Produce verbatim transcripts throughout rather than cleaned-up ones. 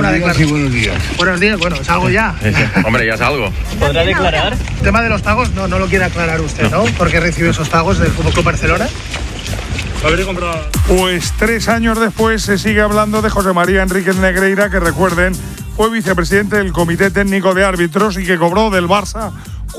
una declaración. Sí, buenos días. Buenos días, bueno, es algo ya. Hombre, ya es algo. ¿Podrá declarar? El tema de los pagos no, no lo quiere aclarar usted, ¿no? ¿Por qué recibió esos pagos del F C Barcelona? Pues tres años después se sigue hablando de José María Enríquez Negreira, que recuerden, fue vicepresidente del Comité Técnico de Árbitros y que cobró del Barça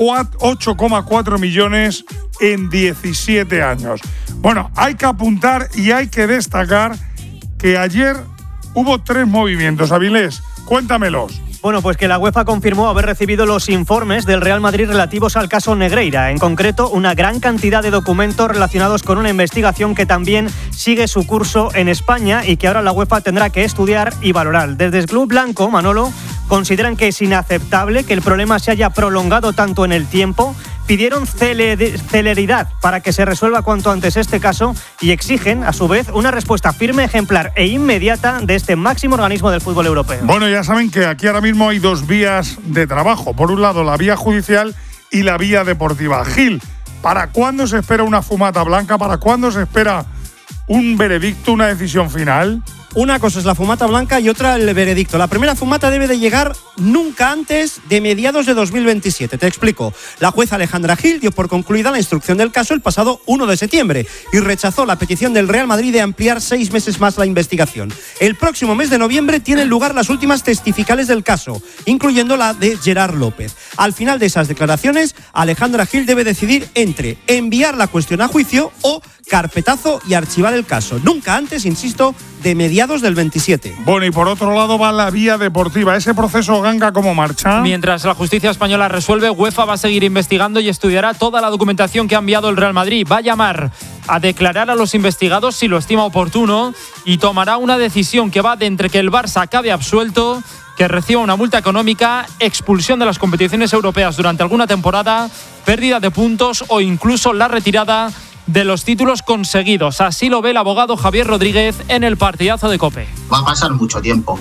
ocho coma cuatro millones en diecisiete años. Bueno, hay que apuntar y hay que destacar que ayer hubo tres movimientos. Avilés, cuéntamelos. Bueno, pues que la UEFA confirmó haber recibido los informes del Real Madrid relativos al caso Negreira. En concreto, una gran cantidad de documentos relacionados con una investigación que también sigue su curso en España y que ahora la UEFA tendrá que estudiar y valorar. Desde el Club Blanco, Manolo, consideran que es inaceptable que el problema se haya prolongado tanto en el tiempo. Pidieron celeridad para que se resuelva cuanto antes este caso y exigen, a su vez, una respuesta firme, ejemplar e inmediata de este máximo organismo del fútbol europeo. Bueno, ya saben que aquí ahora mismo hay dos vías de trabajo. Por un lado, la vía judicial y la vía deportiva. Gil, ¿para cuándo se espera una fumata blanca? ¿Para cuándo se espera un veredicto, una decisión final? Una cosa es la fumata blanca y otra el veredicto. La primera fumata debe de llegar nunca antes de mediados de dos mil veintisiete. Te explico. La jueza Alejandra Gil dio por concluida la instrucción del caso el pasado uno de septiembre y rechazó la petición del Real Madrid de ampliar seis meses más la investigación. El próximo mes de noviembre tienen lugar las últimas testificales del caso, incluyendo la de Gerard López. Al final de esas declaraciones, Alejandra Gil debe decidir entre enviar la cuestión a juicio o carpetazo y archivar el caso. Nunca antes, insisto, de mediados del veintisiete. Bueno, y por otro lado va la vía deportiva. ¿Ese proceso Ganga cómo marcha? Mientras la justicia española resuelve, UEFA va a seguir investigando y estudiará toda la documentación que ha enviado el Real Madrid. Va a llamar a declarar a los investigados si lo estima oportuno y tomará una decisión que va de entre que el Barça acabe absuelto, que reciba una multa económica, expulsión de las competiciones europeas durante alguna temporada, pérdida de puntos o incluso la retirada de los títulos conseguidos. Así lo ve el abogado Javier Rodríguez en el partidazo de COPE. Va a pasar mucho tiempo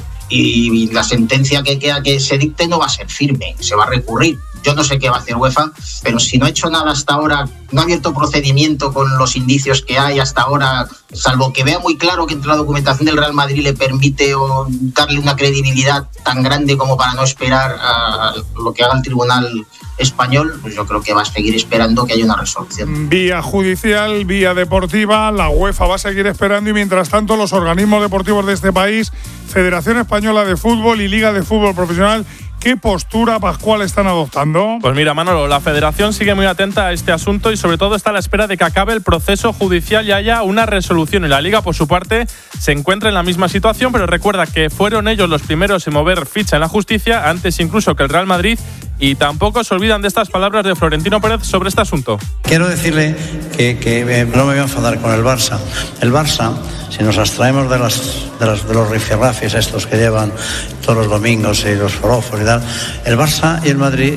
y la sentencia que queda que se dicte no va a ser firme, se va a recurrir. Yo no sé qué va a hacer UEFA, pero si no ha hecho nada hasta ahora, no ha abierto procedimiento con los indicios que hay hasta ahora, salvo que vea muy claro que entre la documentación del Real Madrid le permite o darle una credibilidad tan grande como para no esperar a lo que haga el Tribunal Español, pues yo creo que va a seguir esperando que haya una resolución. Vía judicial, vía deportiva, la UEFA va a seguir esperando y mientras tanto los organismos deportivos de este país, Federación Española de Fútbol y Liga de Fútbol Profesional, ¿qué postura, Pascual, están adoptando? Pues mira, Manolo, la Federación sigue muy atenta a este asunto y sobre todo está a la espera de que acabe el proceso judicial y haya una resolución. Y la Liga, por su parte, se encuentra en la misma situación, pero recuerda que fueron ellos los primeros en mover ficha en la justicia, antes incluso que el Real Madrid, y tampoco se olvidan de estas palabras de Florentino Pérez sobre este asunto. Quiero decirle que, que no me voy a enfadar con el Barça. El Barça, si nos abstraemos de, las, de, las, de los rifirrafis estos que llevan todos los domingos y los forofos y tal, el Barça y el Madrid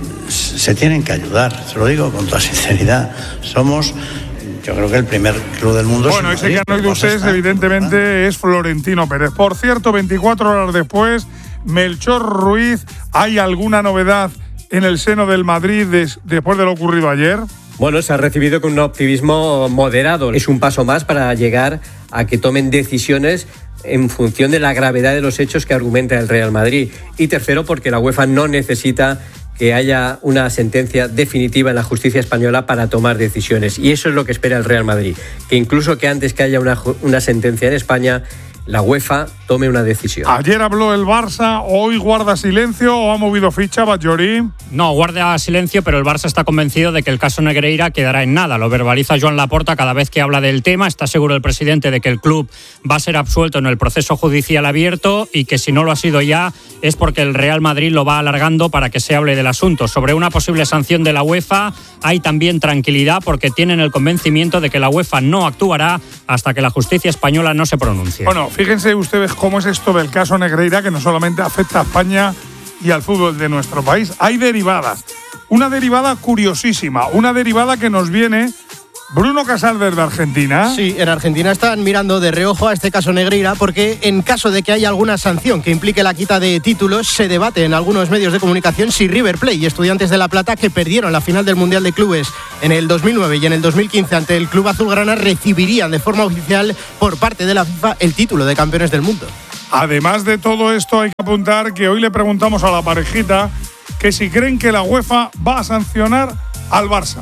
se tienen que ayudar, se lo digo con toda sinceridad. Somos, yo creo que el primer club del mundo. Bueno, ese que han oído ustedes evidentemente es Florentino Pérez. Por cierto, veinticuatro horas después, Melchor Ruiz, ¿hay alguna novedad en el seno del Madrid des, después de lo ocurrido ayer? Bueno, se ha recibido con un optimismo moderado. Es un paso más para llegar a que tomen decisiones en función de la gravedad de los hechos que argumenta el Real Madrid. Y tercero, porque la UEFA no necesita que haya una sentencia definitiva en la justicia española para tomar decisiones. Y eso es lo que espera el Real Madrid. Que incluso que antes que haya una, una sentencia en España, la UEFA tome una decisión. Ayer habló el Barça, hoy guarda silencio o ha movido ficha, Batllori. No, guarda silencio, pero el Barça está convencido de que el caso Negreira quedará en nada. Lo verbaliza Joan Laporta cada vez que habla del tema. Está seguro el presidente de que el club va a ser absuelto en el proceso judicial abierto y que si no lo ha sido ya es porque el Real Madrid lo va alargando para que se hable del asunto. Sobre una posible sanción de la UEFA hay también tranquilidad porque tienen el convencimiento de que la UEFA no actuará hasta que la justicia española no se pronuncie. Bueno, fíjense ustedes cómo es esto del caso Negreira, que no solamente afecta a España y al fútbol de nuestro país. Hay derivadas. Una derivada curiosísima, una derivada que nos viene Bruno Casal desde Argentina. Sí, en Argentina están mirando de reojo a este caso Negreira porque en caso de que haya alguna sanción que implique la quita de títulos, se debate en algunos medios de comunicación si River Plate y Estudiantes de La Plata, que perdieron la final del Mundial de Clubes en el dos mil nueve y en el dos mil quince ante el Club Azulgrana, recibirían de forma oficial por parte de la FIFA el título de campeones del mundo. Además de todo esto, hay que apuntar que hoy le preguntamos a la parejita que si creen que la UEFA va a sancionar al Barça.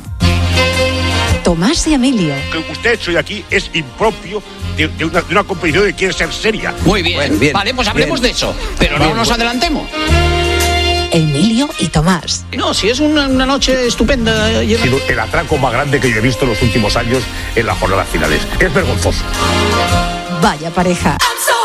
Tomás y Emilio. Lo que usted ha hecho hoy aquí es impropio de, de, una, de una competición que quiere ser seria. Muy bien, bueno, bien vale, pues hablemos bien de eso, pero bien, no nos bueno. adelantemos. Emilio y Tomás. No, si es una, una noche estupenda. Ha sido el atraco más grande que yo he visto en los últimos años en las jornadas finales. Es vergonzoso. Vaya pareja.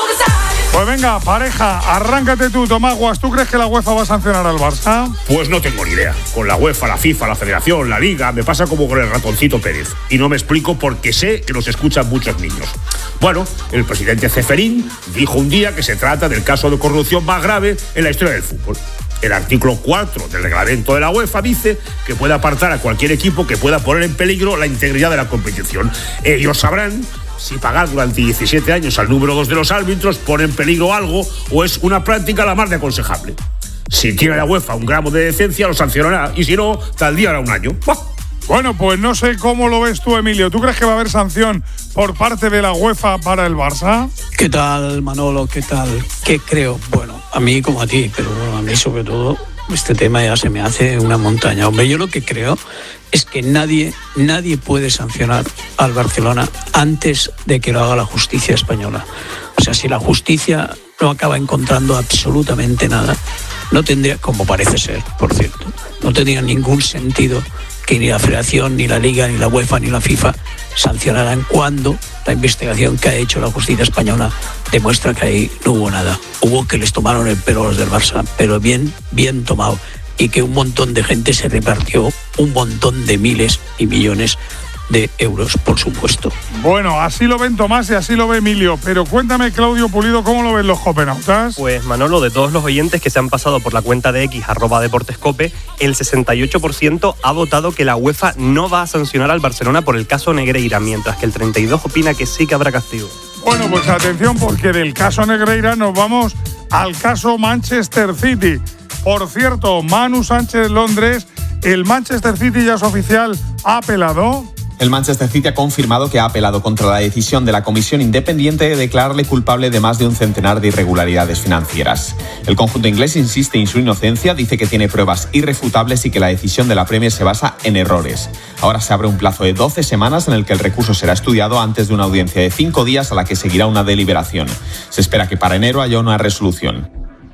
Pues venga, pareja, arráncate tú, Tomás Guas. ¿Tú crees que la UEFA va a sancionar al Barça? Pues no tengo ni idea. Con la UEFA, la FIFA, la Federación, la Liga, me pasa como con el ratoncito Pérez. Y no me explico porque sé que nos escuchan muchos niños. Bueno, el presidente Ceferín dijo un día que se trata del caso de corrupción más grave en la historia del fútbol. El artículo cuatro del reglamento de la UEFA dice que puede apartar a cualquier equipo que pueda poner en peligro la integridad de la competición. Ellos sabrán si pagar durante diecisiete años al número dos de los árbitros pone en peligro algo o es una práctica la más de aconsejable. Si tiene la UEFA un gramo de decencia, lo sancionará, y si no, tal día hará un año. ¡Bah! Bueno, pues no sé cómo lo ves tú, Emilio. ¿Tú crees que va a haber sanción por parte de la UEFA para el Barça? ¿Qué tal, Manolo? ¿Qué tal? ¿Qué creo? Bueno, a mí como a ti, pero bueno, a mí sobre todo este tema ya se me hace una montaña. Hombre, yo lo que creo es que nadie, nadie puede sancionar al Barcelona antes de que lo haga la justicia española. O sea, si la justicia no acaba encontrando absolutamente nada, no tendría, como parece ser, por cierto, no tendría ningún sentido que ni la Federación, ni la Liga, ni la UEFA, ni la FIFA sancionaran cuando la investigación que ha hecho la justicia española demuestra que ahí no hubo nada. Hubo que les tomaron el pelo a los del Barça, pero bien, bien tomado. Y que un montón de gente se repartió un montón de miles y millones de euros, por supuesto. Bueno, así lo ven Tomás y así lo ve Emilio. Pero cuéntame, Claudio Pulido, ¿cómo lo ven los copenautas? Pues Manolo, de todos los oyentes que se han pasado por la cuenta de X, arroba Deportescope, el sesenta y ocho por ciento ha votado que la UEFA no va a sancionar al Barcelona por el caso Negreira, mientras que el treinta y dos por ciento opina que sí que habrá castigo. Bueno, pues atención, porque del caso Negreira nos vamos al caso Manchester City. Por cierto, Manu Sánchez Londres, el Manchester City ya es oficial, ha apelado. El Manchester City ha confirmado que ha apelado contra la decisión de la comisión independiente de declararle culpable de más de un centenar de irregularidades financieras. El conjunto inglés insiste en su inocencia, dice que tiene pruebas irrefutables y que la decisión de la Premier se basa en errores. Ahora se abre un plazo de doce semanas en el que el recurso será estudiado antes de una audiencia de cinco días a la que seguirá una deliberación. Se espera que para enero haya una resolución.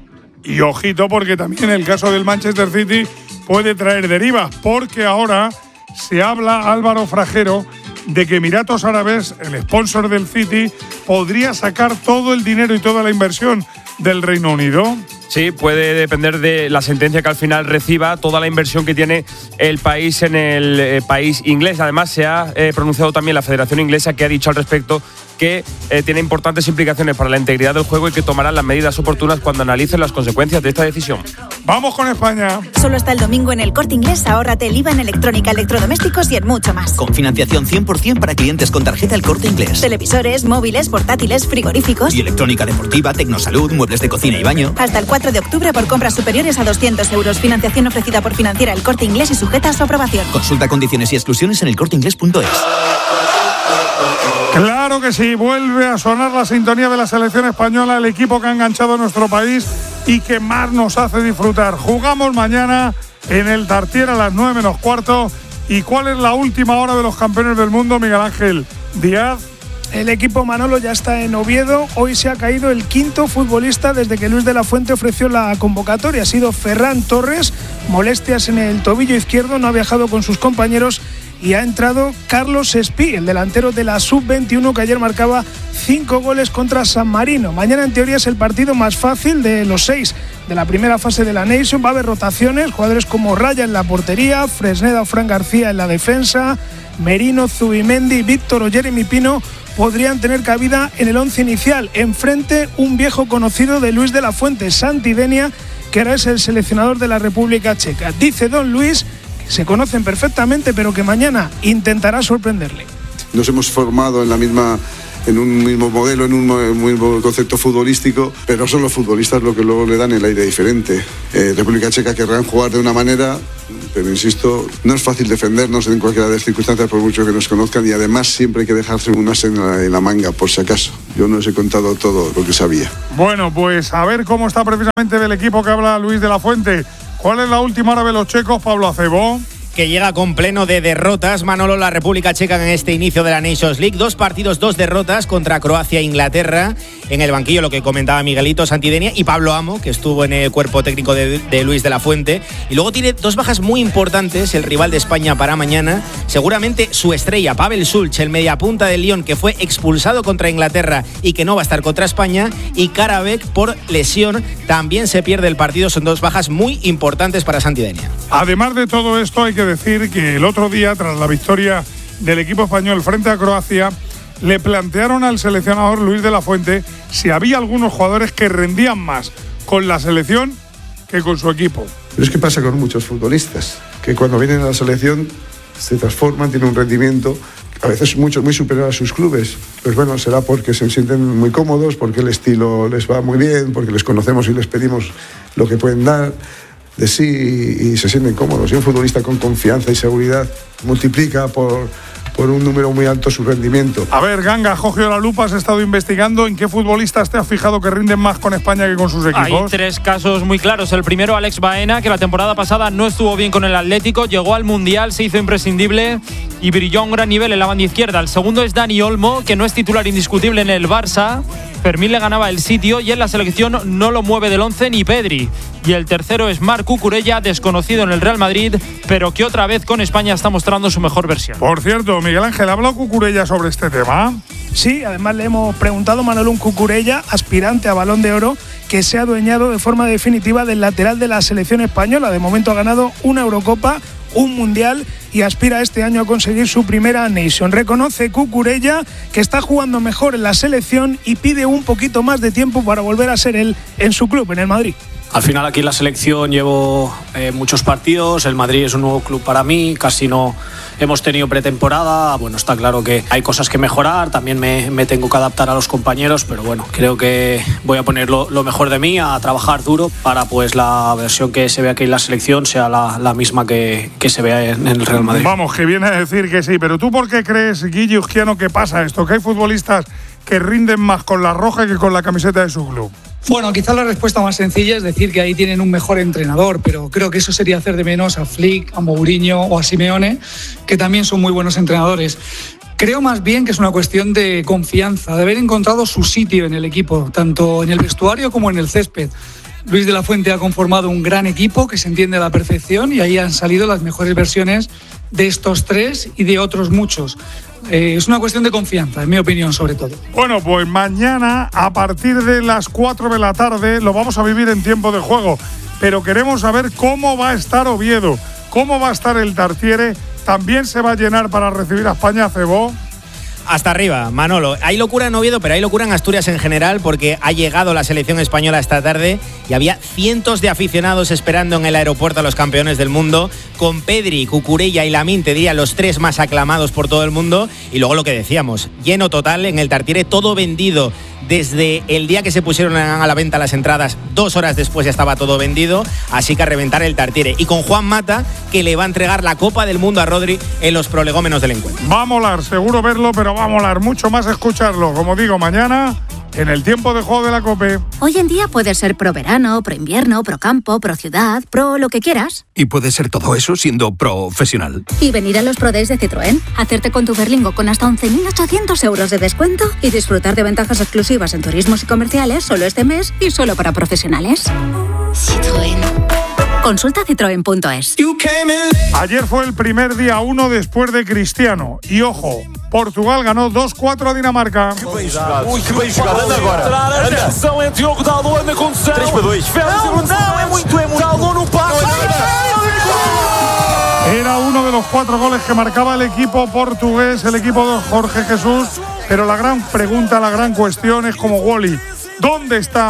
Y ojito, porque también el caso del Manchester City puede traer derivas, porque ahora se habla, Álvaro Frajero, de que Emiratos Árabes, el sponsor del City, podría sacar todo el dinero y toda la inversión del Reino Unido. Sí, puede depender de la sentencia que al final reciba toda la inversión que tiene el país en el eh, país inglés. Además, se ha eh, pronunciado también la Federación Inglesa, que ha dicho al respecto que eh, tiene importantes implicaciones para la integridad del juego y que tomarán las medidas oportunas cuando analicen las consecuencias de esta decisión. Vamos con España. Solo hasta el domingo en el Corte Inglés, ahórrate el I V A en electrónica, electrodomésticos y en mucho más. Con financiación cien por ciento para clientes con tarjeta El Corte Inglés. Televisores, móviles, portátiles, frigoríficos y electrónica deportiva, tecnosalud, muebles de cocina y baño. Hasta el cuatro de octubre por compras superiores a doscientos euros. Financiación ofrecida por Financiera El Corte Inglés y sujeta a su aprobación. Consulta condiciones y exclusiones en el corte inglés punto es. Claro que sí, vuelve a sonar la sintonía de la selección española, el equipo que ha enganchado a nuestro país y que más nos hace disfrutar. Jugamos mañana en el Tartiere a las nueve menos cuarto. ¿Y cuál es la última hora de los campeones del mundo, Miguel Ángel Díaz? El equipo Manolo ya está en Oviedo. Hoy se ha caído el quinto futbolista desde que Luis de la Fuente ofreció la convocatoria. Ha sido Ferran Torres, molestias en el tobillo izquierdo, no ha viajado con sus compañeros y ha entrado Carlos Espí, el delantero de la sub veintiuno que ayer marcaba cinco goles contra San Marino. Mañana en teoría es el partido más fácil de los seis de la primera fase de la Nation. Va a haber rotaciones, jugadores como Raya en la portería, Fresneda o Fran García en la defensa, Merino, Zubimendi, Víctor o Jeremy Pino podrían tener cabida en el once inicial. Enfrente, un viejo conocido de Luis de la Fuente, Santi Denia, que ahora es el seleccionador de la República Checa. Dice Don Luis que se conocen perfectamente, pero que mañana intentará sorprenderle. Nos hemos formado en la misma en un mismo modelo, en un mismo concepto futbolístico, pero no son los futbolistas lo que luego le dan el aire diferente. Eh, República Checa querrán jugar de una manera, pero insisto, no es fácil defendernos en cualquiera de las circunstancias por mucho que nos conozcan, y además siempre hay que dejarse un as en la, en la manga por si acaso. Yo no os he contado todo lo que sabía. Bueno, pues a ver cómo está precisamente del equipo que habla Luis de la Fuente. ¿Cuál es la última hora de los checos, Pablo Acebo? Que llega con pleno de derrotas, Manolo, la República Checa en este inicio de la Nations League. Dos partidos, dos derrotas contra Croacia e Inglaterra. En el banquillo, lo que comentaba Miguelito Santidenia y Pablo Amo, que estuvo en el cuerpo técnico de, de Luis de la Fuente. Y luego tiene dos bajas muy importantes, el rival de España para mañana. Seguramente su estrella, Pavel Sulch, el mediapunta del Lyon, que fue expulsado contra Inglaterra y que no va a estar contra España. Y Karabek, por lesión, también se pierde el partido. Son dos bajas muy importantes para Santidenia. Además de todo esto, hay que decir que el otro día, tras la victoria del equipo español frente a Croacia, le plantearon al seleccionador Luis de la Fuente si había algunos jugadores que rendían más con la selección que con su equipo. Pero es que pasa con muchos futbolistas, que cuando vienen a la selección se transforman, tienen un rendimiento a veces mucho, muy superior a sus clubes. Pues bueno, será porque se sienten muy cómodos, porque el estilo les va muy bien, porque les conocemos y les pedimos lo que pueden dar de sí y se sienten cómodos. Y un futbolista con confianza y seguridad multiplica por, por un número muy alto su rendimiento. A ver, Ganga, Jorge la lupa, has estado investigando en qué futbolistas te has fijado que rinden más con España que con sus equipos. Hay tres casos muy claros. El primero, Alex Baena, que la temporada pasada no estuvo bien con el Atlético, llegó al Mundial, se hizo imprescindible y brilló a un gran nivel en la banda izquierda. El segundo es Dani Olmo, que no es titular indiscutible en el Barça. Fermín le ganaba el sitio y en la selección no lo mueve del once ni Pedri. Y el tercero es Marc Cucurella, desconocido en el Real Madrid, pero que otra vez con España está mostrando su mejor versión. Por cierto, Miguel Ángel, ¿ha hablado Cucurella sobre este tema? Sí, además le hemos preguntado a Manolo Cucurella, aspirante a Balón de Oro, que se ha adueñado de forma definitiva del lateral de la selección española. De momento ha ganado una Eurocopa, un Mundial y aspira este año a conseguir su primera Nation. Reconoce Cucurella que está jugando mejor en la selección y pide un poquito más de tiempo para volver a ser él en su club, en el Madrid. Al final aquí en la selección llevo eh, muchos partidos, el Madrid es un nuevo club para mí, casi no hemos tenido pretemporada, bueno, está claro que hay cosas que mejorar, también me, me tengo que adaptar a los compañeros, pero bueno, creo que voy a poner lo, lo mejor de mí, a trabajar duro para pues la versión que se ve aquí en la selección sea la, la misma que, que se vea en, en el Real Madrid. Vamos, que viene a decir que sí, pero ¿tú por qué crees, Guille Uzquiano, que pasa esto? Que hay futbolistas que rinden más con la roja que con la camiseta de su club. Bueno, quizás la respuesta más sencilla es decir que ahí tienen un mejor entrenador, pero creo que eso sería hacer de menos a Flick, a Mourinho o a Simeone, que también son muy buenos entrenadores. Creo más bien que es una cuestión de confianza, de haber encontrado su sitio en el equipo, tanto en el vestuario como en el césped. Luis de la Fuente ha conformado un gran equipo que se entiende a la perfección y ahí han salido las mejores versiones de estos tres y de otros muchos. Eh, es una cuestión de confianza, en mi opinión, sobre todo. Bueno, pues mañana a partir de las cuatro de la tarde lo vamos a vivir en tiempo de juego, pero queremos saber cómo va a estar Oviedo, cómo va a estar el Tartiere. ¿También se va a llenar para recibir a España, Cebó? Hasta arriba, Manolo. Hay locura en Oviedo, pero hay locura en Asturias en general porque ha llegado la selección española esta tarde y había cientos de aficionados esperando en el aeropuerto a los campeones del mundo, con Pedri, Cucurella y Lamine, te diría los tres más aclamados por todo el mundo. Y luego lo que decíamos, lleno total en el Tartiere, todo vendido. Desde el día que se pusieron a la venta las entradas, dos horas después ya estaba todo vendido, así que a reventar el Tartiere. Y con Juan Mata, que le va a entregar la Copa del Mundo a Rodri en los prolegómenos del encuentro. Va a molar, seguro verlo, pero va a molar mucho más escucharlo. Como digo, mañana en el tiempo de juego de la COPE. Hoy en día puedes ser pro verano, pro invierno, pro campo, pro ciudad, pro lo que quieras. Y puedes ser todo eso siendo profesional. Y venir a los Pro Days de Citroën, hacerte con tu Berlingo con hasta once mil ochocientos euros de descuento y disfrutar de ventajas exclusivas en turismos y comerciales solo este mes y solo para profesionales. Citroën. Consulta citroen punto es. Ayer fue el primer día uno después de Cristiano. Y ojo, Portugal ganó dos cuatro a Dinamarca. Ui, que bem jogado. Anda agora. Anda. Atenção, é Diogo Dalot, anda com condução. três para dois. Não, não, é muito, é muito. Dalot no passe. Era uno de los cuatro goles que marcaba el equipo portugués, el equipo de Jorge Jesús. Pero la gran pregunta, la gran cuestión es como Wally, ¿dónde está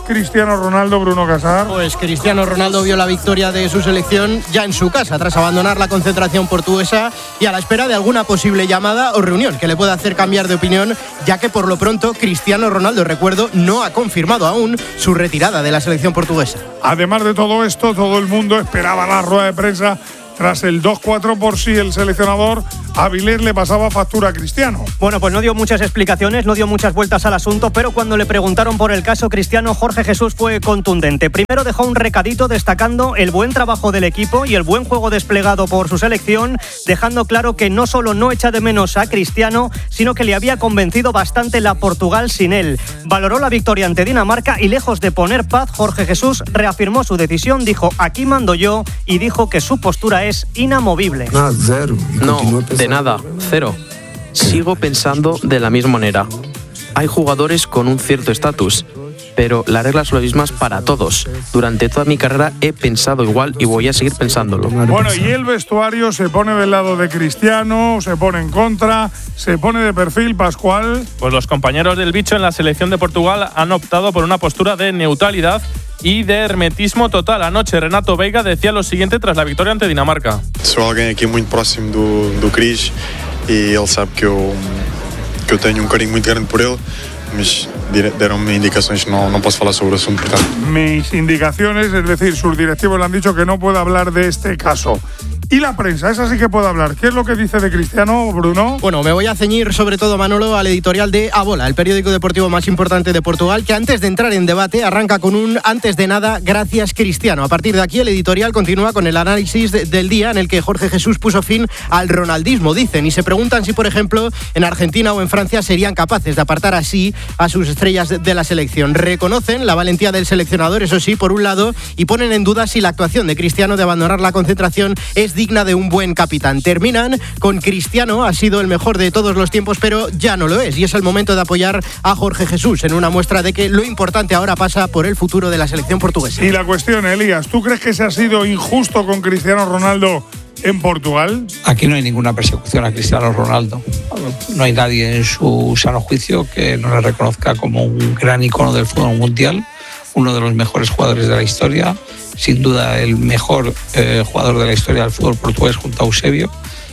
Cristiano Ronaldo, Bruno Casar? Pues Cristiano Ronaldo vio la victoria de su selección ya en su casa, tras abandonar la concentración portuguesa y a la espera de alguna posible llamada o reunión que le pueda hacer cambiar de opinión, ya que por lo pronto Cristiano Ronaldo, recuerdo, no ha confirmado aún su retirada de la selección portuguesa. Además de todo esto, todo el mundo esperaba la rueda de prensa. Tras el dos cuatro por sí, el seleccionador Avilés le pasaba factura a Cristiano. Bueno, pues no dio muchas explicaciones, no dio muchas vueltas al asunto, pero cuando le preguntaron por el caso Cristiano, Jorge Jesús fue contundente. Primero dejó un recadito destacando el buen trabajo del equipo y el buen juego desplegado por su selección, dejando claro que no solo no echa de menos a Cristiano, sino que le había convencido bastante la Portugal sin él. Valoró la victoria ante Dinamarca y, lejos de poner paz, Jorge Jesús reafirmó su decisión, dijo aquí mando yo y dijo que su postura es inamovible. Nada, cero. No, de nada, cero. Sigo pensando de la misma manera. Hay jugadores con un cierto estatus, pero las reglas son las mismas para todos. Durante toda mi carrera he pensado igual y voy a seguir pensándolo. Bueno, y el vestuario se pone del lado de Cristiano, se pone en contra, se pone de perfil, Pascual. Pues los compañeros del bicho en la selección de Portugal han optado por una postura de neutralidad y de hermetismo total. Anoche Renato Veiga decía lo siguiente tras la victoria ante Dinamarca. Soy alguien aquí muy próximo do, do Cris y él sabe que yo, que yo tengo un cariño muy grande por él. Mas deram-me indicaciones que no, no puedo hablar sobre el asunto. Mis indicaciones, es decir, sus directivos le han dicho que no puede hablar de este caso. Y la prensa, esa sí que puede hablar. ¿Qué es lo que dice de Cristiano, Bruno? Bueno, me voy a ceñir sobre todo, Manolo, al editorial de A Bola, el periódico deportivo más importante de Portugal, que antes de entrar en debate arranca con un antes de nada, gracias Cristiano. A partir de aquí el editorial continúa con el análisis de, del día en el que Jorge Jesús puso fin al ronaldismo, dicen, y se preguntan si, por ejemplo, en Argentina o en Francia serían capaces de apartar así a sus estrellas de, de la selección. Reconocen la valentía del seleccionador, eso sí, por un lado, y ponen en duda si la actuación de Cristiano de abandonar la concentración es digna de un buen capitán. Terminan con Cristiano, ha sido el mejor de todos los tiempos, pero ya no lo es, y es el momento de apoyar a Jorge Jesús en una muestra de que lo importante ahora pasa por el futuro de la selección portuguesa. Y la cuestión, Elías, ¿tú crees que se ha sido injusto con Cristiano Ronaldo en Portugal? Aquí no hay ninguna persecución a Cristiano Ronaldo. No hay nadie en su sano juicio que no le reconozca como un gran icono del fútbol mundial, uno de los mejores jugadores de la historia, sin duda el mejor eh, jugador de la historia del fútbol portugués junto a Eusebio,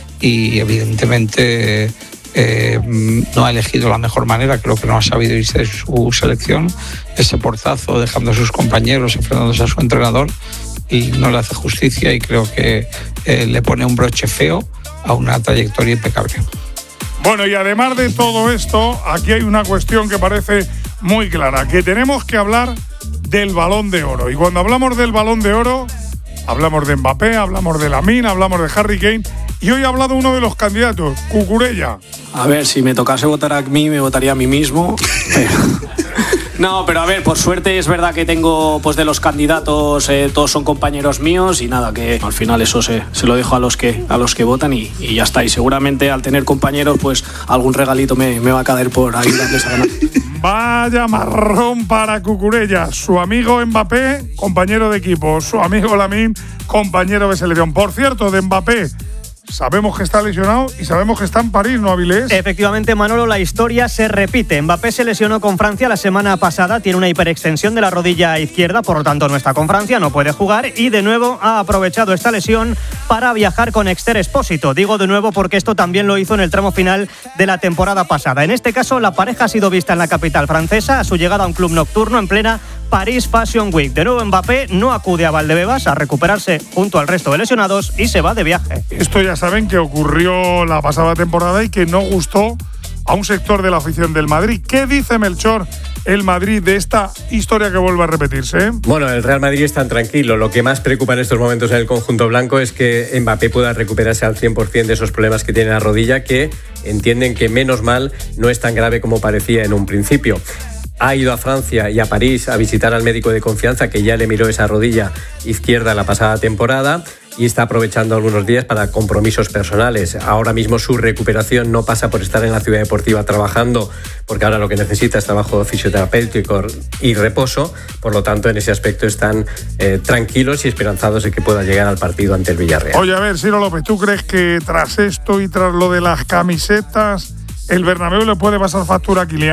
y evidentemente eh, no ha elegido la mejor manera, creo que no ha sabido irse de su selección, ese portazo dejando a sus compañeros, enfrentándose a su entrenador, y no le hace justicia, y creo que eh, le pone un broche feo a una trayectoria impecable. Bueno, y además de todo esto, aquí hay una cuestión que parece muy clara, que tenemos que hablar del Balón de Oro. Y cuando hablamos del Balón de Oro, hablamos de Mbappé, hablamos de Lamine, hablamos de Harry Kane, y hoy ha hablado uno de los candidatos, Cucurella. A ver, si me tocase votar a mí, me votaría a mí mismo. No, pero a ver, por suerte es verdad que tengo, pues de los candidatos, eh, todos son compañeros míos, y nada, que al final eso se, se lo dejo a los que a los que votan y, y ya está. Y seguramente al tener compañeros, pues algún regalito me, me va a caer por ayudarles a ganar. Vaya marrón para Cucurella. Su amigo Mbappé, compañero de equipo. Su amigo Lamine, compañero de selección. Por cierto, de Mbappé, sabemos que está lesionado y sabemos que está en París, ¿no, Avilés? Efectivamente, Manolo, la historia se repite. Mbappé se lesionó con Francia la semana pasada, tiene una hiperextensión de la rodilla izquierda, por lo tanto no está con Francia, no puede jugar, y de nuevo ha aprovechado esta lesión para viajar con Esther Expósito. Digo de nuevo porque esto también lo hizo en el tramo final de la temporada pasada. En este caso, la pareja ha sido vista en la capital francesa a su llegada a un club nocturno en plena Paris Fashion Week. De nuevo, Mbappé no acude a Valdebebas a recuperarse junto al resto de lesionados y se va de viaje. Esto ya saben que ocurrió la pasada temporada y que no gustó a un sector de la afición del Madrid. ¿Qué dice Melchor, el Madrid, de esta historia que vuelve a repetirse? Bueno, el Real Madrid es tan tranquilo. Lo que más preocupa en estos momentos en el conjunto blanco es que Mbappé pueda recuperarse al cien por ciento de esos problemas que tiene en la rodilla, que entienden que menos mal no es tan grave como parecía en un principio. Ha ido a Francia y a París a visitar al médico de confianza que ya le miró esa rodilla izquierda la pasada temporada y está aprovechando algunos días para compromisos personales. Ahora mismo su recuperación no pasa por estar en la ciudad deportiva trabajando, porque ahora lo que necesita es trabajo fisioterapéutico y reposo. Por lo tanto, en ese aspecto están eh, tranquilos y esperanzados de que pueda llegar al partido ante el Villarreal. Oye, a ver, Ciro López, ¿tú crees que tras esto y tras lo de las camisetas, el Bernabéu le puede pasar factura a Kylian?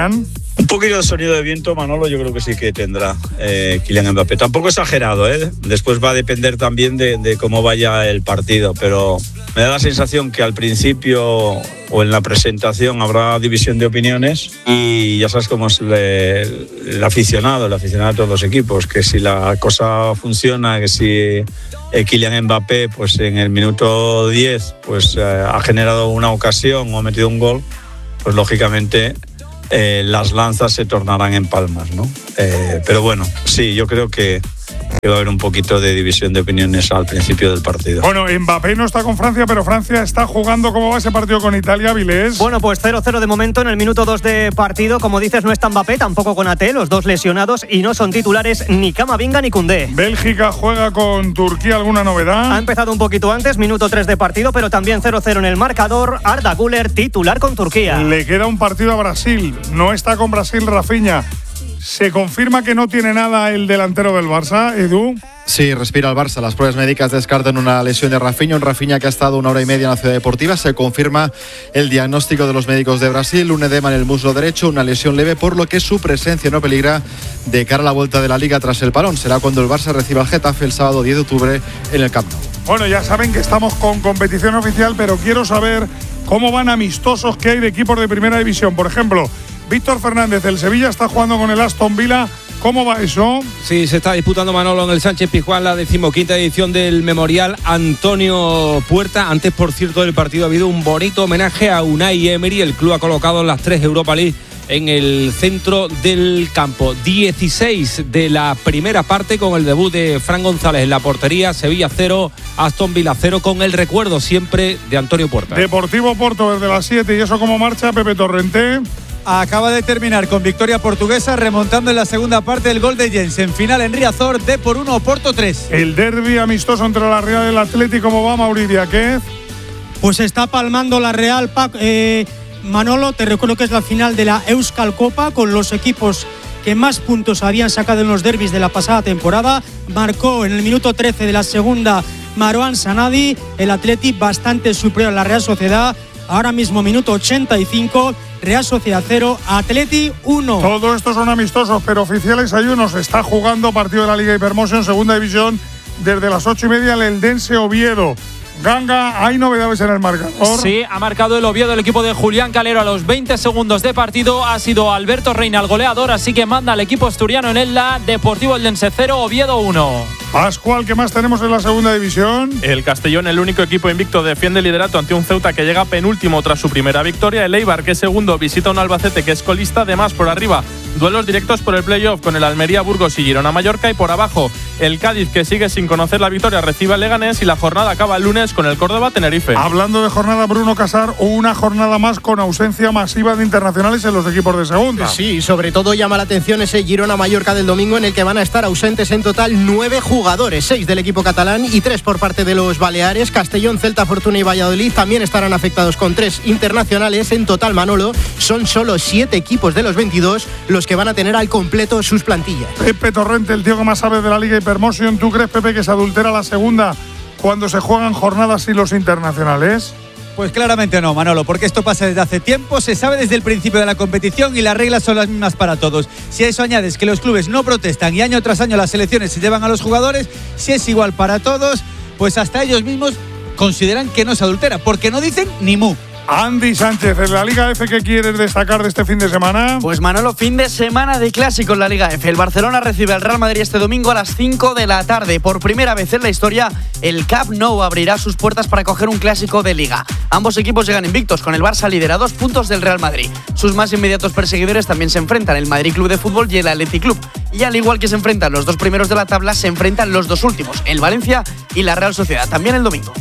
Un poquito de sonido de viento, Manolo, yo creo que sí que tendrá eh, Kylian Mbappé. Tampoco exagerado, ¿eh? Después va a depender también de, de cómo vaya el partido, pero me da la sensación que al principio o en la presentación habrá división de opiniones y ya sabes cómo es le, el aficionado, el aficionado de todos los equipos, que si la cosa funciona, que si eh, Kylian Mbappé pues en el minuto diez pues eh, ha generado una ocasión o ha metido un gol, pues lógicamente Eh, las lanzas se tornarán en palmas, ¿no? Eh, pero bueno, sí, yo creo que, que va a haber un poquito de división de opiniones al principio del partido. Bueno, Mbappé no está con Francia, pero Francia está jugando. ¿Cómo va ese partido con Italia, Vilés? Bueno, pues cero cero de momento en el minuto dos de partido. Como dices, no está Mbappé, tampoco con Ate, los dos lesionados, y no son titulares ni Camavinga ni Koundé. Bélgica juega con Turquía, ¿alguna novedad? Ha empezado un poquito antes, minuto tres de partido, pero también cero cero en el marcador. Arda Güler, titular con Turquía. Le queda un partido a Brasil. No está con Brasil Rafinha. ¿Se confirma que no tiene nada el delantero del Barça, Edu? Sí, respira el Barça. Las pruebas médicas descartan una lesión de Rafinha, un Rafinha que ha estado una hora y media en la Ciudad Deportiva. Se confirma el diagnóstico de los médicos de Brasil, un edema en el muslo derecho, una lesión leve, por lo que su presencia no peligra de cara a la vuelta de la Liga tras el parón. Será cuando el Barça reciba al Getafe el sábado diez de octubre en el Camp Nou. Bueno, ya saben que estamos con competición oficial, pero quiero saber cómo van amistosos que hay de equipos de primera división. Por ejemplo, Víctor Fernández, el Sevilla está jugando con el Aston Villa. ¿Cómo va eso? Sí, se está disputando, Manolo, en el Sánchez Pizjuán la decimoquinta edición del Memorial Antonio Puerta. Antes, por cierto, del partido ha habido un bonito homenaje a Unai Emery. El club ha colocado las tres Europa League en el centro del campo. dieciséis de la primera parte con el debut de Fran González en la portería. Sevilla cero, Aston Villa cero, con el recuerdo siempre de Antonio Puerta. Deportivo Porto desde las siete. ¿Y eso cómo marcha, Pepe Torrente? Acaba de terminar con victoria portuguesa, remontando en la segunda parte el gol de Jensen. Final en Riazor, D por uno, Porto tres. El derbi amistoso entre la Real y el Atlético, ¿cómo va, Mauricio? ¿Qué? Pues está palmando la Real, Pac, eh, Manolo, te recuerdo que es la final de la Euskal Copa, con los equipos que más puntos habían sacado en los derbis de la pasada temporada. Marcó en el minuto trece de la segunda Marouane Sanadi, el Atleti bastante superior a la Real Sociedad. Ahora mismo minuto ochenta y cinco, Real Sociedad cero, Atleti uno. Todo esto son amistosos, pero oficiales hay uno. Se está jugando partido de la Liga Hypermotion, segunda división, desde las ocho y media, el Eldense Oviedo. Ganga, ¿hay novedades en el marcador? Sí, ha marcado el Oviedo, el equipo de Julián Calero a los veinte segundos de partido. Ha sido Alberto Reina el goleador, así que manda al equipo asturiano en el la Deportivo Eldense cero, Oviedo uno. Pascual, ¿qué más tenemos en la segunda división? El Castellón, el único equipo invicto, defiende el liderato ante un Ceuta que llega penúltimo tras su primera victoria. El Eibar, que es segundo, visita un Albacete que es colista. Además, por arriba, duelos directos por el playoff con el Almería, Burgos y Girona Mallorca. Y por abajo, el Cádiz, que sigue sin conocer la victoria, recibe al Leganés. Y la jornada acaba el lunes con el Córdoba Tenerife. Hablando de jornada, Bruno Casar, una jornada más con ausencia masiva de internacionales en los equipos de segunda. Sí, sobre todo llama la atención ese Girona Mallorca del domingo, en el que van a estar ausentes en total nueve jugadores, seis del equipo catalán y tres por parte de los Baleares. Castellón, Celta, Fortuna y Valladolid también estarán afectados con tres internacionales. En total, Manolo, son solo siete equipos de los veintidós los que van a tener al completo sus plantillas. Pepe Torrente, el tío que más sabe de la Liga Hypermotion. ¿Tú crees, Pepe, que se adultera la segunda cuando se juegan jornadas y los internacionales? Pues claramente no, Manolo, porque esto pasa desde hace tiempo, se sabe desde el principio de la competición y las reglas son las mismas para todos. Si a eso añades que los clubes no protestan y año tras año las selecciones se llevan a los jugadores, si es igual para todos, pues hasta ellos mismos consideran que no se adultera, porque no dicen ni mu. Andy Sánchez, en la Liga F, ¿qué quieres destacar de este fin de semana? Pues Manolo, fin de semana de clásico en la Liga F. El Barcelona recibe al Real Madrid este domingo a las cinco de la tarde. Por primera vez en la historia, el Camp Nou abrirá sus puertas para coger un clásico de Liga. Ambos equipos llegan invictos, con el Barça líder a dos puntos del Real Madrid. Sus más inmediatos perseguidores también se enfrentan, el Madrid Club de Fútbol y el Athletic Club. Y al igual que se enfrentan los dos primeros de la tabla, se enfrentan los dos últimos, el Valencia y la Real Sociedad, también el domingo.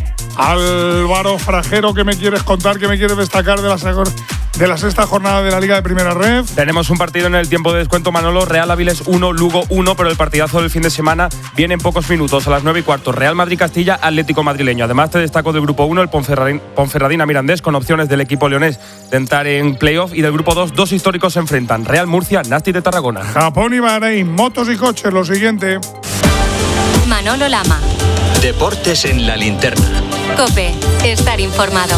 Álvaro Frajero, ¿qué me quieres contar? ¿Qué me quieres destacar de la, de la sexta jornada de la Liga de Primera Ref? Tenemos un partido en el tiempo de descuento, Manolo. Real Áviles uno, Lugo uno, pero el partidazo del fin de semana viene en pocos minutos, a las nueve y cuarto. Real Madrid-Castilla, Atlético Madrileño. Además, te destaco del grupo uno, el Ponferradina, Ponferradina Mirandés, con opciones del equipo leonés de entrar en playoff. Y del grupo dos, dos históricos se enfrentan, Real Murcia, Nasti de Tarragona. Japón y Bahrein, motos y coches, lo siguiente. Manolo Lama. Deportes en la linterna. COPE, estar informado.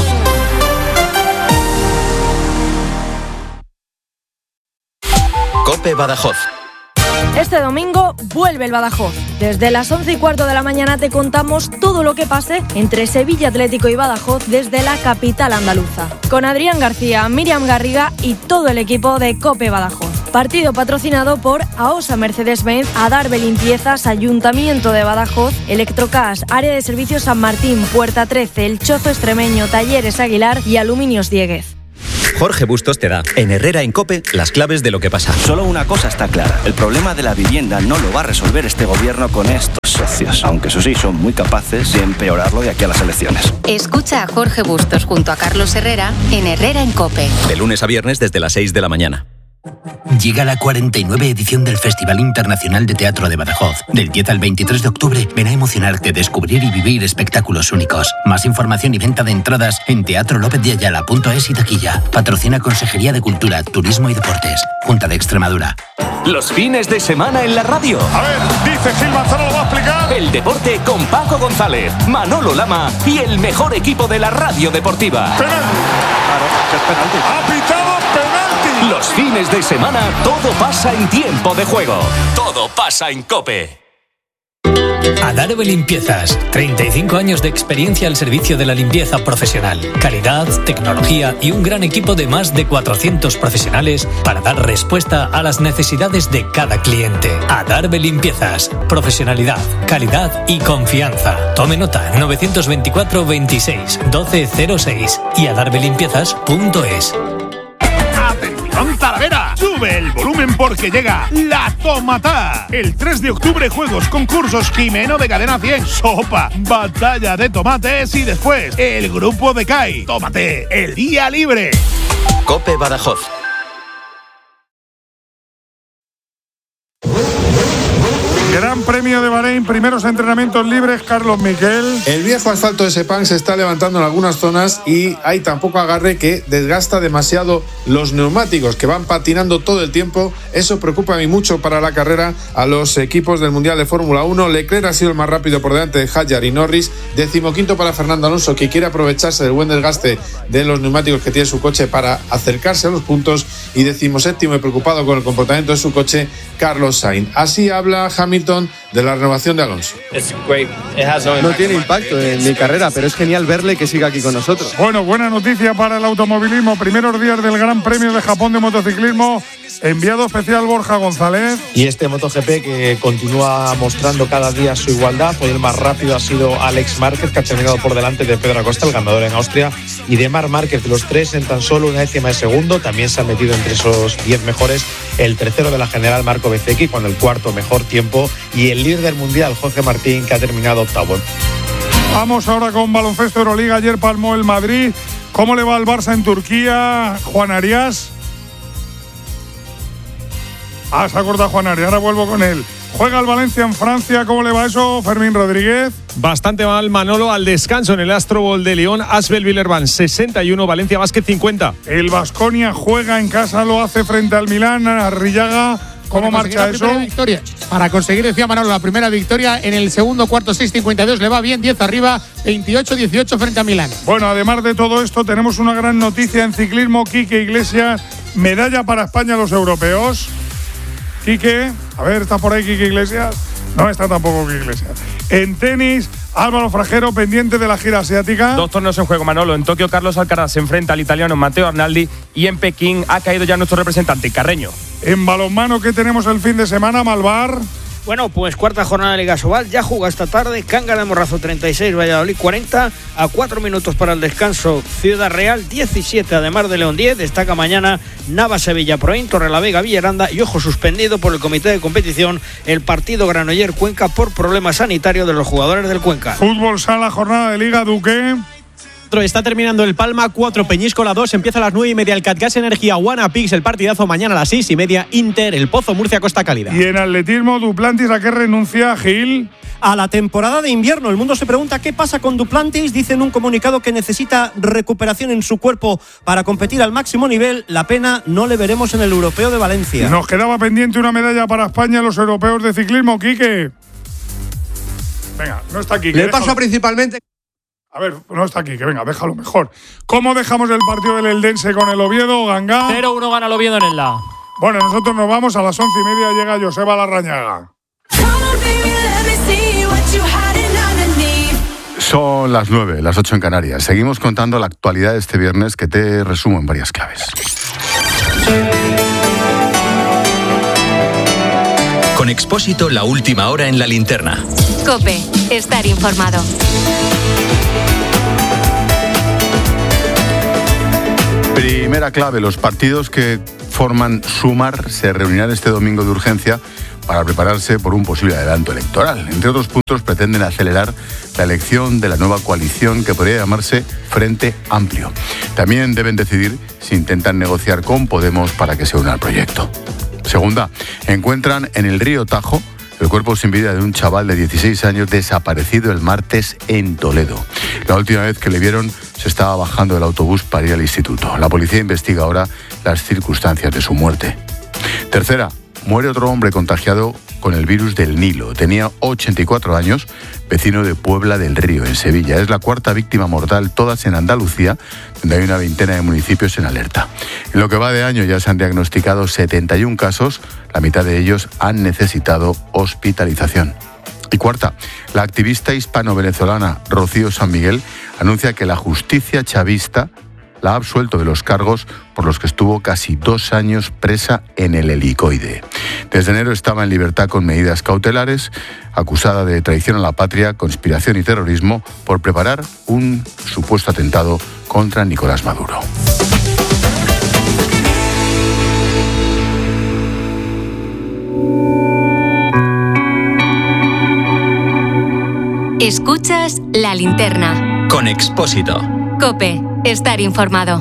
COPE Badajoz. Este domingo vuelve el Badajoz. Desde las once y cuarto de la mañana te contamos todo lo que pase entre Sevilla Atlético y Badajoz desde la capital andaluza. Con Adrián García, Miriam Garriga y todo el equipo de COPE Badajoz. Partido patrocinado por AOSA Mercedes-Benz, Adarve Limpiezas, Ayuntamiento de Badajoz, Electrocas, Área de Servicios San Martín, Puerta trece, El Chozo Extremeño, Talleres Aguilar y Aluminios Dieguez. Jorge Bustos te da, en Herrera en COPE, las claves de lo que pasa. Solo una cosa está clara, el problema de la vivienda no lo va a resolver este gobierno con estos socios, aunque eso sí, son muy capaces de empeorarlo de aquí a las elecciones. Escucha a Jorge Bustos junto a Carlos Herrera en Herrera en COPE. De lunes a viernes desde las seis de la mañana. Llega la cuarenta y nueve edición del Festival Internacional de Teatro de Badajoz. Del diez al veintitrés de octubre, ven a emocionarte, descubrir y vivir espectáculos únicos. Más información y venta de entradas en teatro lópez de ayala punto es y taquilla. Patrocina Consejería de Cultura, Turismo y Deportes. Junta de Extremadura. Los fines de semana en la radio. A ver, dice Gil Manzano, lo va a explicar. El deporte con Paco González, Manolo Lama y el mejor equipo de la radio deportiva. Penalti. Claro, que es penalti. Ha pitado penalti. Los fines de semana todo pasa en tiempo de juego. Todo pasa en COPE. Adarve Limpiezas, treinta y cinco años de experiencia al servicio de la limpieza profesional. Calidad, tecnología y un gran equipo de más de cuatrocientos profesionales para dar respuesta a las necesidades de cada cliente. Adarve Limpiezas, profesionalidad, calidad y confianza. Tome nota, novecientos veinticuatro veintiséis doce cero seis y adarve limpiezas punto es. ¡Atención, Talavera! ¡Sube el volumen porque llega La Tomata! El tres de octubre, juegos, concursos, Jimeno de Cadena cien, sopa, batalla de tomates y después el grupo de C A I. Tómate el día libre. COPE Badajoz. Gran Premio de Bahrein, primeros entrenamientos libres, Carlos Miquel. El viejo asfalto de Sepang se está levantando en algunas zonas y hay tan poco agarre que desgasta demasiado los neumáticos que van patinando todo el tiempo. Eso preocupa a mí mucho para la carrera a los equipos del Mundial de Fórmula uno. Leclerc ha sido el más rápido por delante de Hadjar y Norris. Decimoquinto para Fernando Alonso, que quiere aprovecharse del buen desgaste de los neumáticos que tiene su coche para acercarse a los puntos. Y decimoséptimo y preocupado con el comportamiento de su coche, Carlos Sainz. Así habla Hamilton de la renovación de Alonso. No tiene impacto en mi carrera, pero es genial verle que siga aquí con nosotros. Bueno, buena noticia para el automovilismo. Primeros días del Gran Premio de Japón de motociclismo. Enviado especial Borja González. Y este MotoGP que continúa mostrando cada día su igualdad. Hoy el más rápido ha sido Alex Márquez, que ha terminado por delante de Pedro Acosta, el ganador en Austria, y de Marc Márquez. Los tres en tan solo una décima de segundo. También se ha metido entre esos diez mejores el tercero de la general, Marco Bezzecchi, con el cuarto mejor tiempo. Y el líder del mundial, Jorge Martín, que ha terminado octavo. Vamos ahora con baloncesto Euroliga. Ayer palmó el Madrid. ¿Cómo le va al Barça en Turquía, Juan Arias? Ah, se ha cortado Juan Arias, ahora vuelvo con él. Juega el Valencia en Francia, ¿cómo le va eso, Fermín Rodríguez? Bastante mal, Manolo, al descanso en el Astro Bowl de León, Asbel Villerban sesenta y uno, Valencia Basket cincuenta. El Baskonia juega en casa, lo hace frente al Milán, Arrillaga. ¿Cómo marcha eso? Victoria. Para conseguir, decía Manolo, la primera victoria en el segundo cuarto, seis cincuenta y dos, le va bien, diez arriba, veintiocho dieciocho frente a Milán. Bueno, además de todo esto, tenemos una gran noticia en ciclismo. Quique Iglesias, medalla para España a los europeos. Quique, a ver, ¿está por ahí Quique Iglesias? No está tampoco Quique Iglesias. En tenis, Álvaro Frajero, pendiente de la gira asiática. Dos torneos en juego, Manolo. En Tokio, Carlos Alcaraz se enfrenta al italiano Matteo Arnaldi y en Pekín ha caído ya nuestro representante, Carreño. En balonmano, ¿qué tenemos el fin de semana, Malvar? Bueno, pues cuarta jornada de Liga Sobal, ya juega esta tarde, Cangas de Morrazo treinta y seis, Valladolid cuarenta, a cuatro minutos para el descanso, Ciudad Real diecisiete, además de León diez, destaca mañana Navas Sevilla Proin, Torrelavega Villaranda y ojo suspendido por el comité de competición el partido Granoller Cuenca por problemas sanitarios de los jugadores del Cuenca. Fútbol sala, jornada de Liga, Duque. Está terminando el Palma, cuatro Peñíscola dos, empieza a las nueve y media el Catgas Energía Guanapix, el partidazo mañana a las seis y media Inter, el Pozo Murcia Costa Cálida. Y en atletismo, Duplantis, ¿a qué renuncia, Gil? A la temporada de invierno. El mundo se pregunta qué pasa con Duplantis. Dice en un comunicado que necesita recuperación en su cuerpo para competir al máximo nivel. La pena, no le veremos en el Europeo de Valencia. Nos quedaba pendiente una medalla para España en los europeos de ciclismo, Quique. Venga, no está aquí. Le paso principalmente... A ver, no está aquí, que venga, déjalo mejor. ¿Cómo dejamos el partido del Eldense con el Oviedo, Ganga? cero uno gana el Oviedo en el La. Bueno, nosotros nos vamos, a las once y media llega Joseba Larrañaga. Son las nueve, las ocho en Canarias. Seguimos contando la actualidad de este viernes, que te resumo en varias claves. Con Expósito, la última hora en la linterna. COPE, estar informado. Primera clave, los partidos que forman Sumar se reunirán este domingo de urgencia para prepararse por un posible adelanto electoral. Entre otros puntos, pretenden acelerar la elección de la nueva coalición que podría llamarse Frente Amplio. También deben decidir si intentan negociar con Podemos para que se una al proyecto. Segunda, encuentran en el río Tajo el cuerpo sin vida de un chaval de dieciséis años desaparecido el martes en Toledo. La última vez que le vieron se estaba bajando del autobús para ir al instituto. La policía investiga ahora las circunstancias de su muerte. Tercera, muere otro hombre contagiado con el virus del Nilo. Tenía ochenta y cuatro años, vecino de Puebla del Río, en Sevilla. Es la cuarta víctima mortal, todas en Andalucía, donde hay una veintena de municipios en alerta. En lo que va de año ya se han diagnosticado setenta y un casos, la mitad de ellos han necesitado hospitalización. Y cuarta, la activista hispano-venezolana Rocío San Miguel anuncia que la justicia chavista la ha absuelto de los cargos por los que estuvo casi dos años presa en el Helicoide. Desde enero estaba en libertad con medidas cautelares, acusada de traición a la patria, conspiración y terrorismo por preparar un supuesto atentado contra Nicolás Maduro. Escuchas La Linterna. Con Expósito. COPE, estar informado.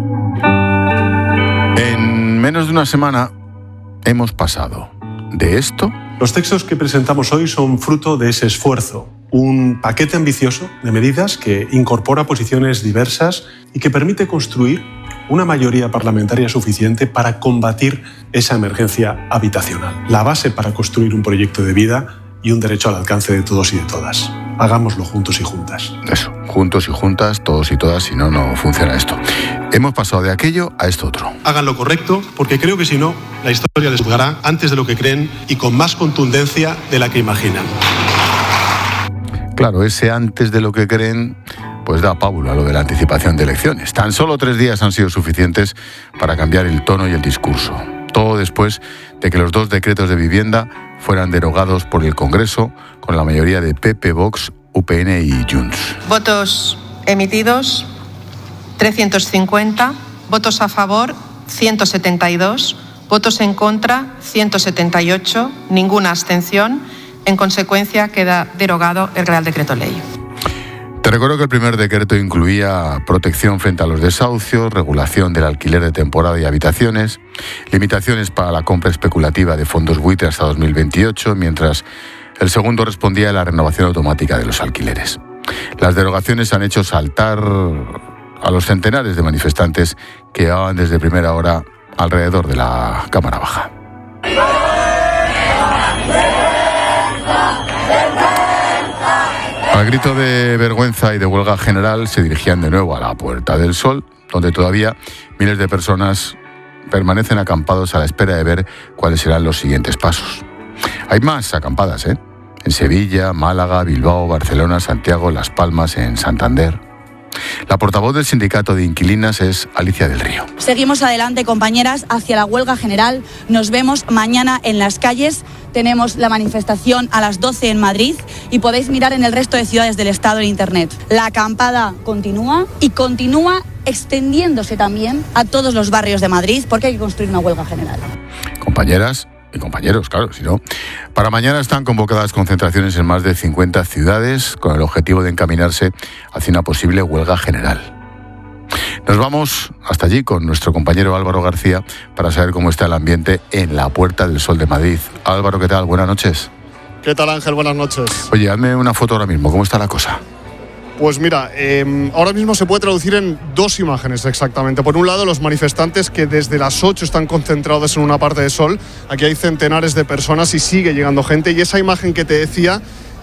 En menos de una semana hemos pasado de esto. Los textos que presentamos hoy son fruto de ese esfuerzo. Un paquete ambicioso de medidas que incorpora posiciones diversas y que permite construir una mayoría parlamentaria suficiente para combatir esa emergencia habitacional. La base para construir un proyecto de vida y un derecho al alcance de todos y de todas. Hagámoslo juntos y juntas. Eso, juntos y juntas, todos y todas, si no, no funciona esto. Hemos pasado de aquello a esto otro. Hagan lo correcto, porque creo que si no, la historia les juzgará antes de lo que creen y con más contundencia de la que imaginan. Claro, ese antes de lo que creen, pues da pábulo a lo de la anticipación de elecciones. Tan solo tres días han sido suficientes para cambiar el tono y el discurso. Todo después de que los dos decretos de vivienda fueran derogados por el Congreso con la mayoría de P P, Vox, U P N y Junts. Votos emitidos, trescientos cincuenta. Votos a favor, ciento setenta y dos. Votos en contra, ciento setenta y ocho. Ninguna abstención. En consecuencia, queda derogado el Real Decreto Ley. Te recuerdo que el primer decreto incluía protección frente a los desahucios, regulación del alquiler de temporada y habitaciones, limitaciones para la compra especulativa de fondos buitre hasta dos mil veintiocho, mientras el segundo respondía a la renovación automática de los alquileres. Las derogaciones han hecho saltar a los centenares de manifestantes que llevaban desde primera hora alrededor de la Cámara Baja. Al grito de vergüenza y de huelga general se dirigían de nuevo a la Puerta del Sol, donde todavía miles de personas permanecen acampados a la espera de ver cuáles serán los siguientes pasos. Hay más acampadas, ¿eh? En Sevilla, Málaga, Bilbao, Barcelona, Santiago, Las Palmas, en Santander. La portavoz del sindicato de inquilinas es Alicia del Río. Seguimos adelante, compañeras, hacia la huelga general. Nos vemos mañana en las calles. Tenemos la manifestación a las doce en Madrid y podéis mirar en el resto de ciudades del Estado en Internet. La acampada continúa y continúa extendiéndose también a todos los barrios de Madrid porque hay que construir una huelga general. Compañeras y compañeros, claro, si no. Para mañana están convocadas concentraciones en más de cincuenta ciudades con el objetivo de encaminarse hacia una posible huelga general. Nos vamos hasta allí con nuestro compañero Álvaro García para saber cómo está el ambiente en la Puerta del Sol de Madrid. Álvaro, ¿qué tal? Buenas noches. ¿Qué tal, Ángel? Buenas noches. Oye, hazme una foto ahora mismo. ¿Cómo está la cosa? Pues mira, eh, ahora mismo se puede traducir en dos imágenes exactamente. Por un lado, los manifestantes que desde las ocho están concentrados en una parte de Sol. Aquí hay centenares de personas y sigue llegando gente. Y esa imagen que te decía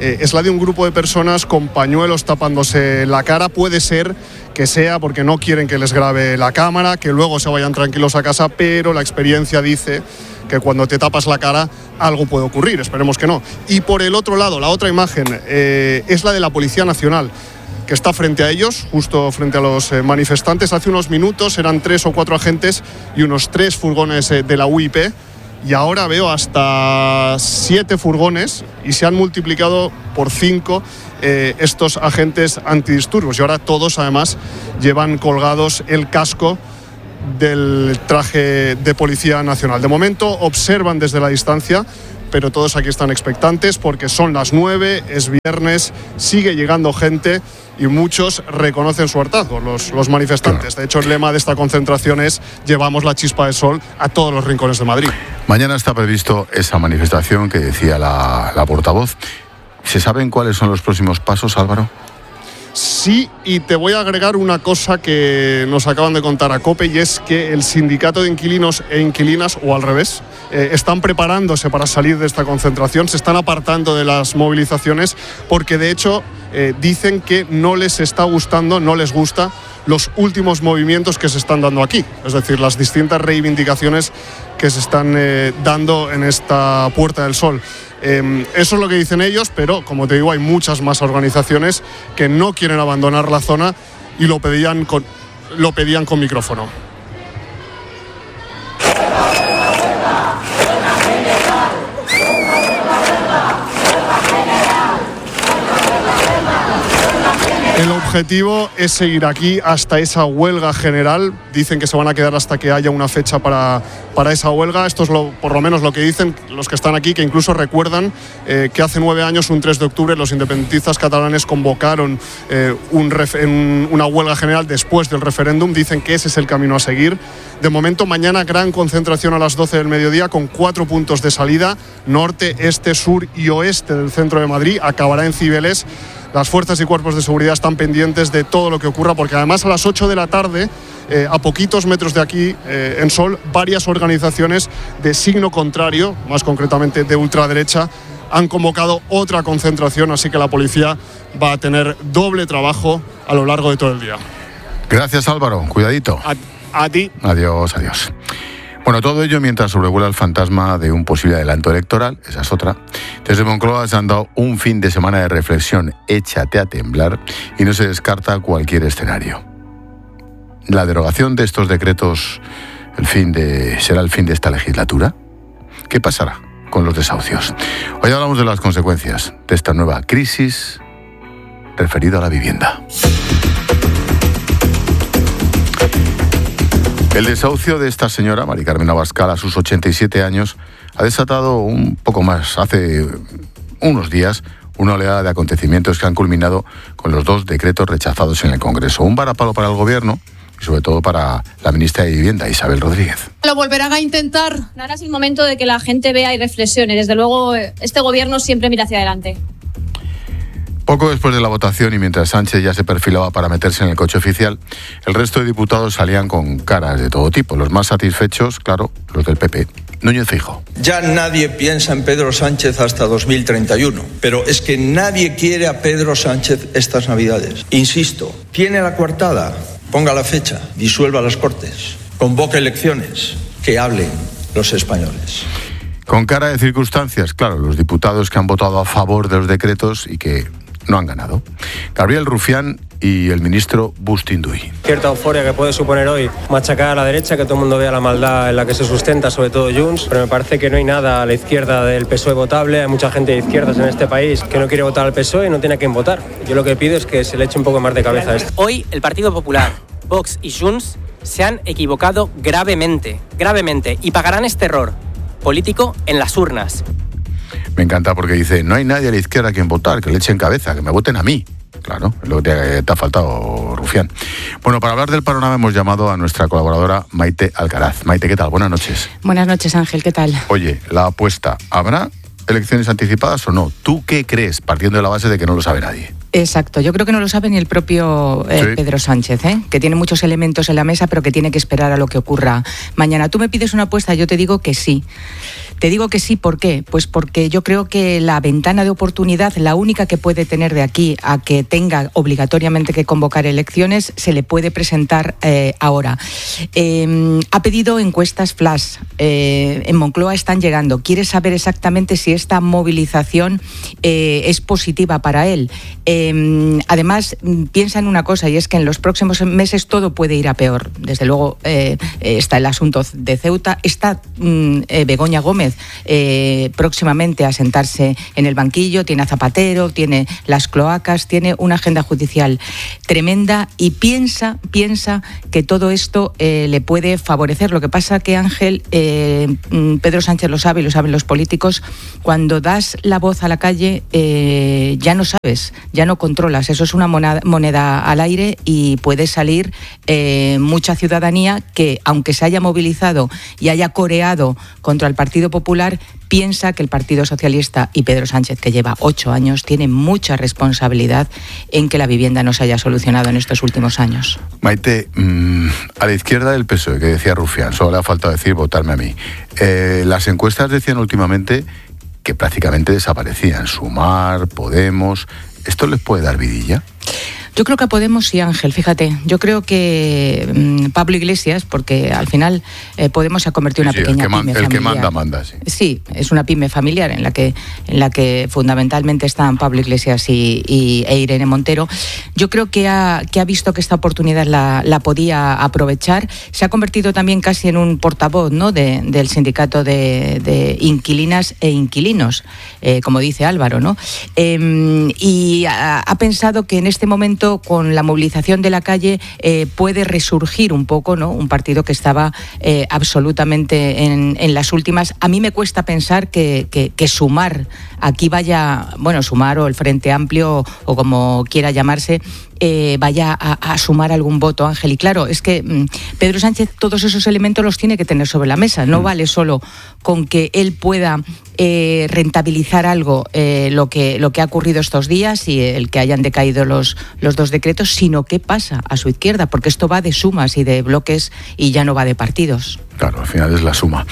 eh, es la de un grupo de personas con pañuelos tapándose la cara. Puede ser que sea porque no quieren que les grabe la cámara, que luego se vayan tranquilos a casa, pero la experiencia dice que cuando te tapas la cara algo puede ocurrir, esperemos que no. Y por el otro lado, la otra imagen eh, es la de la Policía Nacional, que está frente a ellos, justo frente a los eh, manifestantes. Hace unos minutos eran tres o cuatro agentes y unos tres furgones eh, de la U I P, y ahora veo hasta siete furgones y se han multiplicado por cinco eh, estos agentes antidisturbios, y ahora todos además llevan colgados el casco del traje de Policía Nacional. De momento observan desde la distancia, pero todos aquí están expectantes porque son las nueve, es viernes, sigue llegando gente y muchos reconocen su hartazgo, los, los manifestantes. De hecho, el lema de esta concentración es: llevamos la chispa de sol a todos los rincones de Madrid. Mañana está previsto esa manifestación que decía la, la portavoz. ¿Se saben cuáles son los próximos pasos, Álvaro? Sí, y te voy a agregar una cosa que nos acaban de contar a COPE, y es que el sindicato de inquilinos e inquilinas, o al revés, eh, están preparándose para salir de esta concentración, se están apartando de las movilizaciones porque de hecho eh, dicen que no les está gustando, no les gusta los últimos movimientos que se están dando aquí, es decir, las distintas reivindicaciones que se están eh, dando en esta Puerta del Sol. Eh, eso es lo que dicen ellos, pero como te digo, hay muchas más organizaciones que no quieren abandonar la zona y lo pedían con, lo pedían con micrófono. El objetivo es seguir aquí hasta esa huelga general. Dicen que se van a quedar hasta que haya una fecha para, para esa huelga. Esto es lo, por lo menos lo que dicen los que están aquí, que incluso recuerdan eh, que hace nueve años, un tres de octubre, los independentistas catalanes convocaron eh, un ref, un, una huelga general después del referéndum. Dicen que ese es el camino a seguir. De momento, mañana gran concentración a las doce del mediodía con cuatro puntos de salida: norte, este, sur y oeste del centro de Madrid. Acabará en Cibeles. Las fuerzas y cuerpos de seguridad están pendientes de todo lo que ocurra, porque además a las ocho de la tarde, eh, a poquitos metros de aquí, eh, en Sol, varias organizaciones de signo contrario, más concretamente de ultraderecha, han convocado otra concentración, así que la policía va a tener doble trabajo a lo largo de todo el día. Gracias, Álvaro. Cuidadito. A, a ti. Adiós, adiós. Bueno, todo ello mientras sobrevuela el fantasma de un posible adelanto electoral, esa es otra. Desde Moncloa se han dado un fin de semana de reflexión, échate a temblar, y no se descarta cualquier escenario. La derogación de estos decretos, el fin de, ¿será el fin de esta legislatura? ¿Qué pasará con los desahucios? Hoy hablamos de las consecuencias de esta nueva crisis referida a la vivienda. El desahucio de esta señora, Mari Carmen Abascal, a sus ochenta y siete años, ha desatado un poco más, hace unos días, una oleada de acontecimientos que han culminado con los dos decretos rechazados en el Congreso. Un varapalo para el Gobierno y sobre todo para la ministra de Vivienda, Isabel Rodríguez. ¿Lo volverán a intentar? Ahora es el momento de que la gente vea y reflexione. Desde luego, este Gobierno siempre mira hacia adelante. Poco después de la votación y mientras Sánchez ya se perfilaba para meterse en el coche oficial, el resto de diputados salían con caras de todo tipo. Los más satisfechos, claro, los del P P. Núñez Feijóo. Ya nadie piensa en Pedro Sánchez hasta dos mil treinta y uno, pero es que nadie quiere a Pedro Sánchez estas Navidades. Insisto, tiene la coartada, ponga la fecha, disuelva las Cortes, convoque elecciones, que hablen los españoles. Con cara de circunstancias, claro, los diputados que han votado a favor de los decretos y que no han ganado. Gabriel Rufián y el ministro Bustinduy. Cierta euforia que puede suponer hoy machacar a la derecha, que todo el mundo vea la maldad en la que se sustenta, sobre todo Junts, pero me parece que no hay nada a la izquierda del P S O E votable. Hay mucha gente de izquierdas en este país que no quiere votar al P S O E y no tiene a quién votar. Yo lo que pido es que se le eche un poco más de cabeza a esto. Hoy el Partido Popular, Vox y Junts se han equivocado gravemente, gravemente, y pagarán este error político en las urnas. Me encanta porque dice, no hay nadie a la izquierda a quien votar, que le echen cabeza, que me voten a mí. Claro, es lo que te, te ha faltado, Rufián. Bueno, para hablar del panorama hemos llamado a nuestra colaboradora Maite Alcaraz. Maite, ¿qué tal? Buenas noches. Buenas noches, Ángel, ¿qué tal? Oye, la apuesta, ¿habrá elecciones anticipadas o no? ¿Tú qué crees, partiendo de la base de que no lo sabe nadie? Exacto, yo creo que no lo sabe ni el propio eh, sí. Pedro Sánchez, ¿eh? que tiene muchos elementos en la mesa, pero que tiene que esperar a lo que ocurra mañana. Tú me pides una apuesta, yo te digo que sí. Te digo que sí, ¿por qué? Pues porque yo creo que la ventana de oportunidad, la única que puede tener de aquí a que tenga obligatoriamente que convocar elecciones, se le puede presentar eh, ahora. Eh, ha pedido encuestas flash, eh, en Moncloa están llegando, quiere saber exactamente si esta movilización eh, es positiva para él. Eh, además, piensa en una cosa, y es que en los próximos meses todo puede ir a peor. Desde luego eh, está el asunto de Ceuta, está eh, Begoña Gómez Eh, próximamente a sentarse en el banquillo, tiene a Zapatero, tiene las cloacas, tiene una agenda judicial tremenda y piensa, piensa que todo esto eh, le puede favorecer. Lo que pasa que, Ángel, eh, Pedro Sánchez lo sabe y lo saben los políticos, cuando das la voz a la calle eh, ya no sabes, ya no controlas, eso es una moneda, moneda al aire y puede salir eh, mucha ciudadanía que, aunque se haya movilizado y haya coreado contra el Partido Popular, Popular, piensa que el Partido Socialista y Pedro Sánchez, que lleva ocho años, tiene mucha responsabilidad en que la vivienda no se haya solucionado en estos últimos años. Maite, mmm, a la izquierda del P S O E, que decía Rufián, solo le ha faltado decir votarme a mí. Eh, las encuestas decían últimamente que prácticamente desaparecían. Sumar, Podemos, ¿esto les puede dar vidilla? Yo creo que a Podemos y Ángel, fíjate, yo creo que mmm, Pablo Iglesias, porque al final eh, Podemos se ha convertido en una sí, pequeña el que pyme man, el familiar. que manda, manda, sí. Sí, es una pyme familiar en la que, en la que fundamentalmente están Pablo Iglesias y, y e Irene Montero. Yo creo que ha, que ha visto que esta oportunidad la, la podía aprovechar. Se ha convertido también casi en un portavoz, ¿no?, de, del sindicato de, de inquilinas e inquilinos, eh, como dice Álvaro, ¿no? Eh, y ha, ha pensado que en este momento, con la movilización de la calle, eh, puede resurgir un poco, ¿no?, un partido que estaba eh, absolutamente en, en las últimas. A mí me cuesta pensar que, que, que Sumar aquí vaya, bueno, Sumar o el Frente Amplio o como quiera llamarse, eh, vaya a, a sumar algún voto, Ángel. Y claro, es que mmm, Pedro Sánchez todos esos elementos los tiene que tener sobre la mesa. No mm. vale solo con que él pueda eh, rentabilizar algo, eh, lo que lo que ha ocurrido estos días y el que hayan decaído los, los dos decretos, sino qué pasa a su izquierda, porque esto va de sumas y de bloques y ya no va de partidos. Claro, al final es la suma.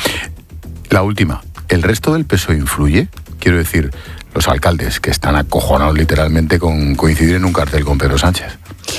La última, ¿el resto del P S O E influye? Quiero decir, los alcaldes que están acojonados literalmente con coincidir en un cartel con Pedro Sánchez.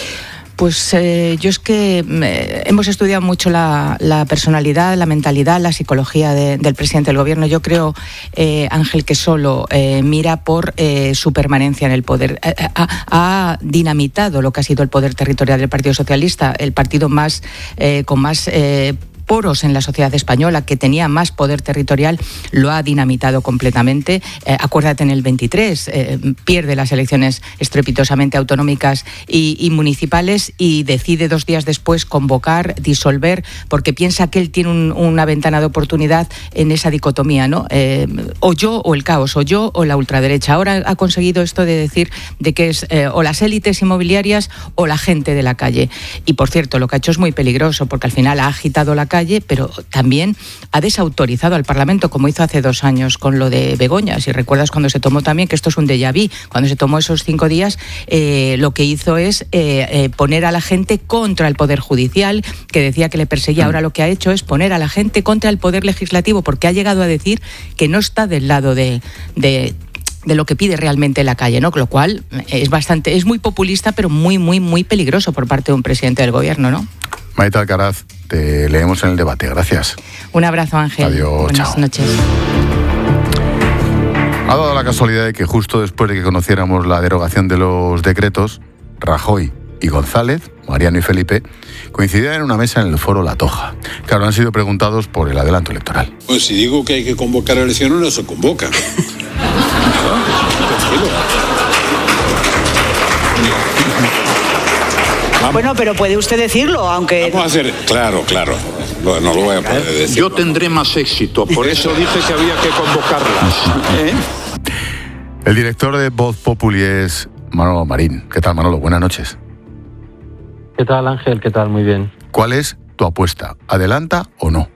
Pues eh, yo es que eh, hemos estudiado mucho la, la personalidad, la mentalidad, la psicología de, del presidente del gobierno. Yo creo, eh, Ángel, que solo eh, mira por eh, su permanencia en el poder. Eh, ha, ha dinamitado lo que ha sido el poder territorial del Partido Socialista, el partido más eh, con más eh, poros en la sociedad española, que tenía más poder territorial, lo ha dinamitado completamente. Eh, acuérdate, en el veintitrés eh, pierde las elecciones estrepitosamente autonómicas y, y municipales y decide dos días después convocar, disolver, porque piensa que él tiene un, una ventana de oportunidad en esa dicotomía, ¿no? Eh, o yo o el caos, o yo o la ultraderecha. Ahora ha conseguido esto de decir de que es eh, o las élites inmobiliarias o la gente de la calle. Y por cierto, lo que ha hecho es muy peligroso, porque al final ha agitado la calle, pero también ha desautorizado al Parlamento, como hizo hace dos años con lo de Begoña. Si recuerdas, cuando se tomó también, que esto es un déjà vu, cuando se tomó esos cinco días, eh, lo que hizo es eh, eh, poner a la gente contra el Poder Judicial, que decía que le perseguía. Ahora lo que ha hecho es poner a la gente contra el Poder Legislativo, porque ha llegado a decir que no está del lado de... de de lo que pide realmente la calle, ¿no? Con lo cual es bastante, es muy populista, pero muy, muy, muy peligroso por parte de un presidente del gobierno, ¿no? Maite Alcaraz, te leemos en el debate. Gracias. Un abrazo, Ángel. Adiós. Buenas chao. noches. Ha dado la casualidad de que justo después de que conociéramos la derogación de los decretos, Rajoy y González, Mariano y Felipe, coincidían en una mesa en el foro La Toja. Claro, han sido preguntados por el adelanto electoral. Pues si digo que hay que convocar elecciones, no se convoca. Bueno, pero puede usted decirlo, aunque... Vamos a hacer... Claro, claro. No, no lo voy a poder decir. Yo tendré más éxito, por eso dije que había que convocarlas. ¿Eh? El director de Voz Populi es Manolo Marín. ¿Qué tal, Manolo? Buenas noches. ¿Qué tal, Ángel? ¿Qué tal? Muy bien. ¿Cuál es tu apuesta? ¿Adelanta o no?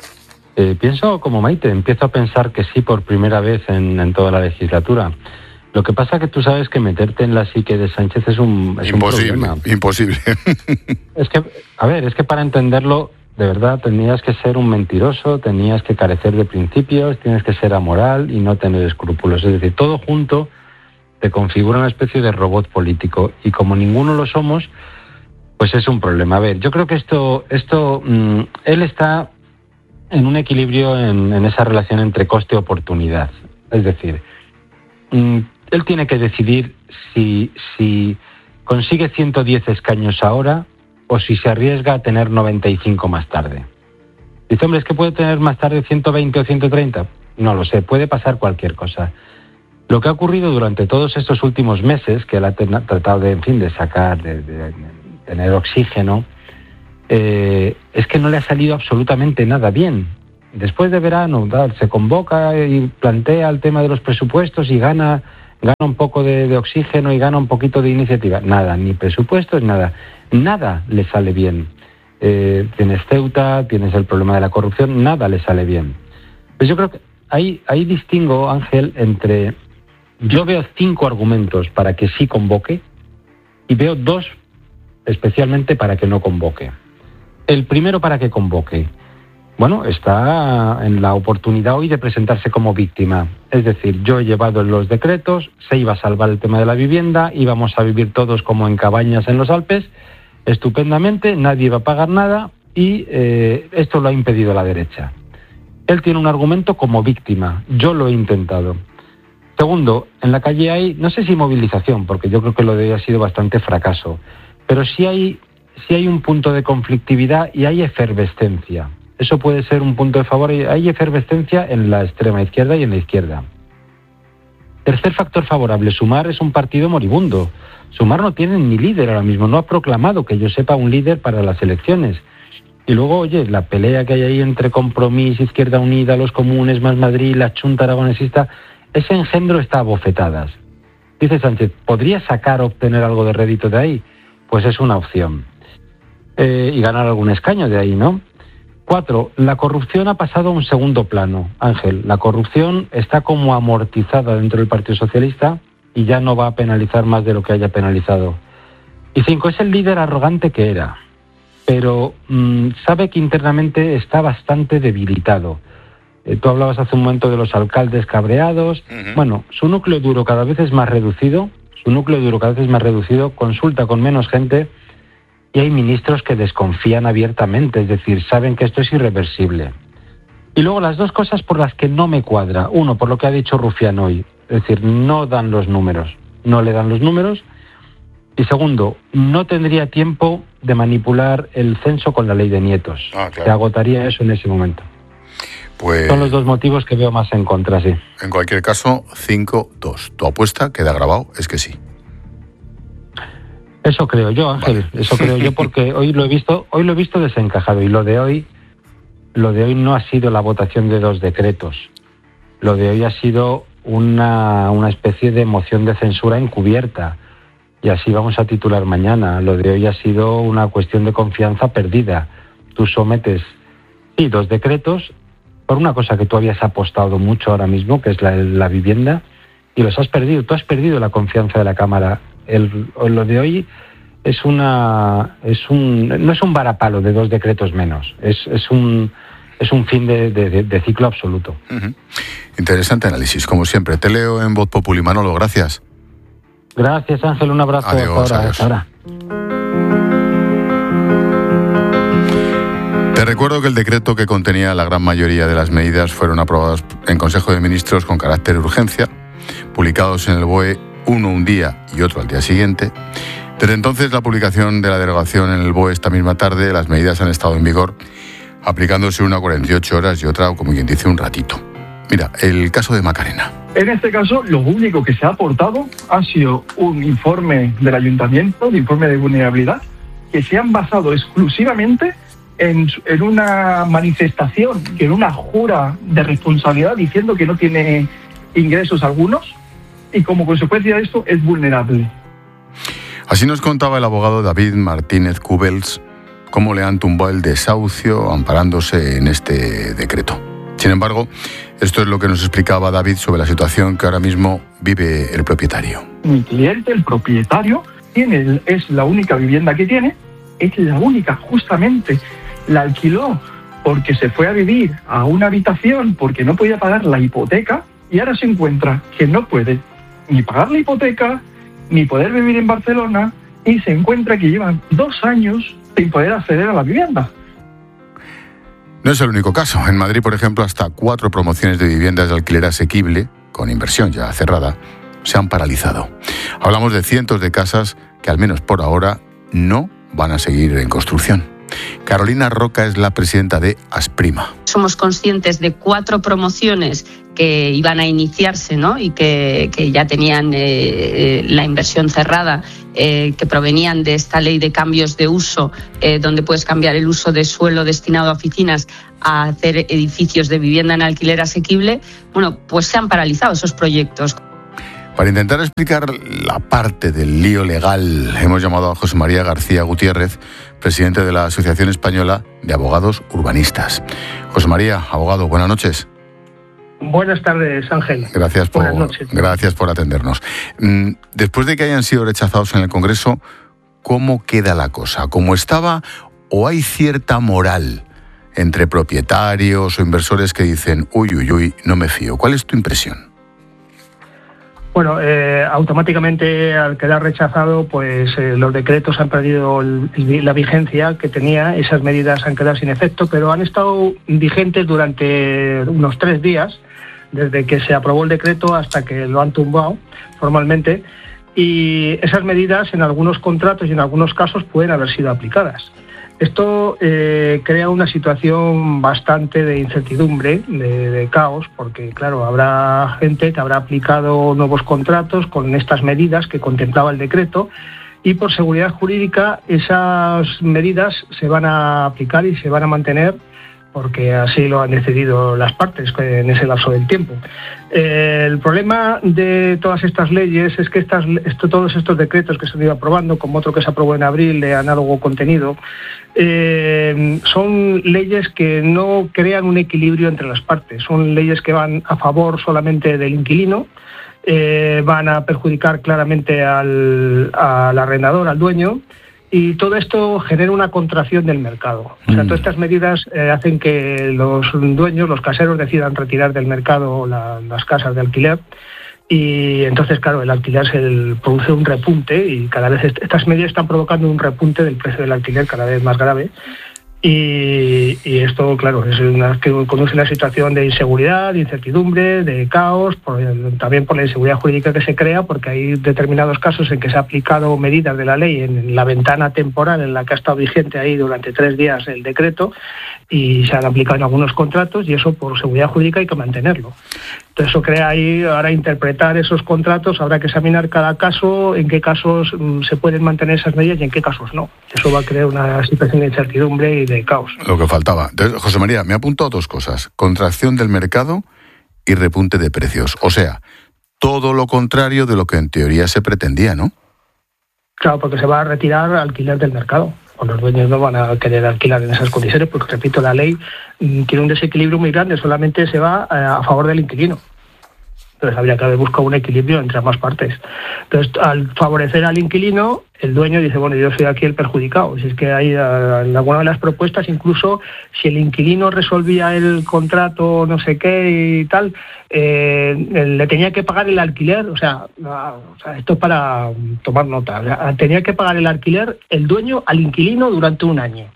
Eh, pienso como Maite, empiezo a pensar que sí por primera vez en, en toda la legislatura. Lo que pasa es que tú sabes que meterte en la psique de Sánchez es un, es imposible, un problema. Imposible. Es que, a ver, es que para entenderlo, de verdad, tenías que ser un mentiroso, tenías que carecer de principios, tienes que ser amoral y no tener escrúpulos. Es decir, todo junto te configura una especie de robot político. Y como ninguno lo somos, pues es un problema. A ver, yo creo que esto, esto mmm, él está en un equilibrio en, en esa relación entre coste y oportunidad. Es decir, mmm, él tiene que decidir si, si consigue ciento diez escaños ahora o si se arriesga a tener noventa y cinco más tarde. Dice, hombre, ¿es que puede tener más tarde ciento veinte o ciento treinta? No lo sé, puede pasar cualquier cosa. Lo que ha ocurrido durante todos estos últimos meses, que él ha ten- tratado de, en fin, de sacar, de, de, de tener oxígeno, eh, es que no le ha salido absolutamente nada bien. Después de verano, tal, se convoca y plantea el tema de los presupuestos y gana... gana un poco de, de oxígeno y gana un poquito de iniciativa. Nada, ni presupuestos, nada. Nada le sale bien. Eh, tienes Ceuta, tienes el problema de la corrupción, nada le sale bien. Pues yo creo que ahí, ahí distingo, Ángel, entre... Yo veo cinco argumentos para que sí convoque y veo dos especialmente para que no convoque. El primero para que convoque. Bueno, está en la oportunidad hoy de presentarse como víctima. Es decir, yo he llevado los decretos, se iba a salvar el tema de la vivienda, íbamos a vivir todos como en cabañas en los Alpes, estupendamente, nadie iba a pagar nada y eh, esto lo ha impedido la derecha. Él tiene un argumento como víctima, yo lo he intentado. Segundo, en la calle hay, no sé si movilización, porque yo creo que lo de hoy ha sido bastante fracaso, pero sí hay, sí hay un punto de conflictividad y hay efervescencia. Eso puede ser un punto de favor. Hay efervescencia en la extrema izquierda y en la izquierda. Tercer factor favorable, Sumar es un partido moribundo. Sumar no tiene ni líder ahora mismo, no ha proclamado que yo sepa un líder para las elecciones. Y luego, oye, la pelea que hay ahí entre Compromís, Izquierda Unida, los comunes, Más Madrid, la Chunta aragonesista, ese engendro está a bofetadas. Dice Sánchez, ¿podría sacar o obtener algo de rédito de ahí? Pues es una opción. Eh, y ganar algún escaño de ahí, ¿no? Cuatro, la corrupción ha pasado a un segundo plano, Ángel. La corrupción está como amortizada dentro del Partido Socialista y ya no va a penalizar más de lo que haya penalizado. Y cinco, es el líder arrogante que era, pero mmm, sabe que internamente está bastante debilitado. Eh, tú hablabas hace un momento de los alcaldes cabreados. Uh-huh. Bueno, su núcleo duro cada vez es más reducido, su núcleo duro cada vez es más reducido, consulta con menos gente. Y hay ministros que desconfían abiertamente, es decir, saben que esto es irreversible. Y luego las dos cosas por las que no me cuadra. Uno, por lo que ha dicho Rufián hoy, es decir, no dan los números, no le dan los números. Y segundo, no tendría tiempo de manipular el censo con la ley de nietos. Ah, claro. Se agotaría eso en ese momento. Pues... Son los dos motivos que veo más en contra, sí. En cualquier caso, cinco dos. Tu apuesta, queda grabado, es que sí. Eso creo yo, Ángel, vale. Eso creo yo porque hoy lo he visto, hoy lo he visto desencajado y lo de hoy, lo de hoy no ha sido la votación de dos decretos. Lo de hoy ha sido una, una especie de moción de censura encubierta y así vamos a titular mañana. Lo de hoy ha sido una cuestión de confianza perdida. Tú sometes, sí, dos decretos por una cosa que tú habías apostado mucho ahora mismo, que es la, la vivienda, y los has perdido. Tú has perdido la confianza de la Cámara. El, lo de hoy es una es un no es un varapalo de dos decretos menos, es, es un es un fin de, de, de ciclo absoluto. Uh-huh. Interesante análisis, como siempre. Te leo en Voz Populi, Manolo, gracias. Gracias, Ángel, un abrazo. Adiós, hasta ahora, adiós. Hasta ahora. Te recuerdo que el decreto que contenía la gran mayoría de las medidas fueron aprobadas en Consejo de Ministros con carácter de urgencia, publicados en el B O E uno un día y otro al día siguiente. Desde entonces, la publicación de la derogación en el B O E esta misma tarde, las medidas han estado en vigor, aplicándose una cuarenta y ocho horas y otra, como quien dice, un ratito. Mira, el caso de Macarena. En este caso, lo único que se ha aportado ha sido un informe del ayuntamiento, un informe de vulnerabilidad, que se han basado exclusivamente en, en una manifestación, en una jura de responsabilidad diciendo que no tiene ingresos algunos, y como consecuencia de esto es vulnerable. Así nos contaba el abogado David Martínez Cubels cómo le han tumbado el desahucio amparándose en este decreto. Sin embargo, esto es lo que nos explicaba David sobre la situación que ahora mismo vive el propietario. Mi cliente, el propietario, tiene, es la única vivienda que tiene, es la única, justamente, la alquiló porque se fue a vivir a una habitación porque no podía pagar la hipoteca y ahora se encuentra que no puede ni pagar la hipoteca, ni poder vivir en Barcelona, y se encuentra que llevan dos años sin poder acceder a la vivienda. No es el único caso. En Madrid, por ejemplo, hasta cuatro promociones de viviendas de alquiler asequible, con inversión ya cerrada, se han paralizado. Hablamos de cientos de casas que, al menos por ahora, no van a seguir en construcción. Carolina Roca es la presidenta de Asprima. Somos conscientes de cuatro promociones que iban a iniciarse, ¿no? Y que, que ya tenían eh, la inversión cerrada, eh, que provenían de esta ley de cambios de uso, eh, donde puedes cambiar el uso de suelo destinado a oficinas a hacer edificios de vivienda en alquiler asequible. Bueno, pues se han paralizado esos proyectos. Para intentar explicar la parte del lío legal, hemos llamado a José María García Gutiérrez, presidente de la Asociación Española de Abogados Urbanistas. José María, abogado, buenas noches. Buenas tardes, Ángel. Gracias por, Buenas noches. Gracias por atendernos. Después de que hayan sido rechazados en el Congreso, ¿cómo queda la cosa? ¿Cómo estaba o hay cierta moral entre propietarios o inversores que dicen, uy, uy, uy, no me fío? ¿Cuál es tu impresión? Bueno, eh, automáticamente al quedar rechazado, pues eh, los decretos han perdido el, la vigencia que tenía, esas medidas han quedado sin efecto, pero han estado vigentes durante unos tres días, desde que se aprobó el decreto hasta que lo han tumbado formalmente, y esas medidas en algunos contratos y en algunos casos pueden haber sido aplicadas. Esto eh, crea una situación bastante de incertidumbre, de, de caos, porque claro, habrá gente que habrá aplicado nuevos contratos con estas medidas que contemplaba el decreto y por seguridad jurídica esas medidas se van a aplicar y se van a mantener porque así lo han decidido las partes en ese lapso del tiempo. Eh, el problema de todas estas leyes es que estas, esto, todos estos decretos que se han ido aprobando, como otro que se aprobó en abril de análogo contenido, eh, son leyes que no crean un equilibrio entre las partes. Son leyes que van a favor solamente del inquilino, eh, van a perjudicar claramente al, al arrendador, al dueño, y todo esto genera una contracción del mercado. O sea, todas estas medidas eh, hacen que los dueños, los caseros, decidan retirar del mercado la, las casas de alquiler y entonces, claro, el alquiler se produce un repunte y cada vez est- estas medidas están provocando un repunte del precio del alquiler cada vez más grave. Y, y esto, claro, es una, que conduce a una situación de inseguridad, de incertidumbre, de caos, por el, también por la inseguridad jurídica que se crea, porque hay determinados casos en que se ha aplicado medidas de la ley en la ventana temporal en la que ha estado vigente ahí durante tres días el decreto y se han aplicado en algunos contratos y eso por seguridad jurídica hay que mantenerlo. Entonces eso crea ahí, ahora interpretar esos contratos, habrá que examinar cada caso, en qué casos mm, se pueden mantener esas medidas y en qué casos no. Eso va a crear una situación de incertidumbre y de caos. Lo que faltaba. Entonces, José María, me ha apuntado dos cosas. Contracción del mercado y repunte de precios. O sea, todo lo contrario de lo que en teoría se pretendía, ¿no? Claro, porque se va a retirar alquiler del mercado. O los dueños no van a querer alquilar en esas condiciones porque, repito, la ley mm, tiene un desequilibrio muy grande, solamente se va eh, a favor del inquilino. Entonces habría que haber buscado un equilibrio entre ambas partes. Entonces, al favorecer al inquilino, el dueño dice, bueno, yo soy aquí el perjudicado. Si es que hay en alguna de las propuestas, incluso si el inquilino resolvía el contrato, no sé qué y tal, eh, le tenía que pagar el alquiler, o sea, o sea, esto es para tomar nota, o sea, tenía que pagar el alquiler el dueño al inquilino durante un año.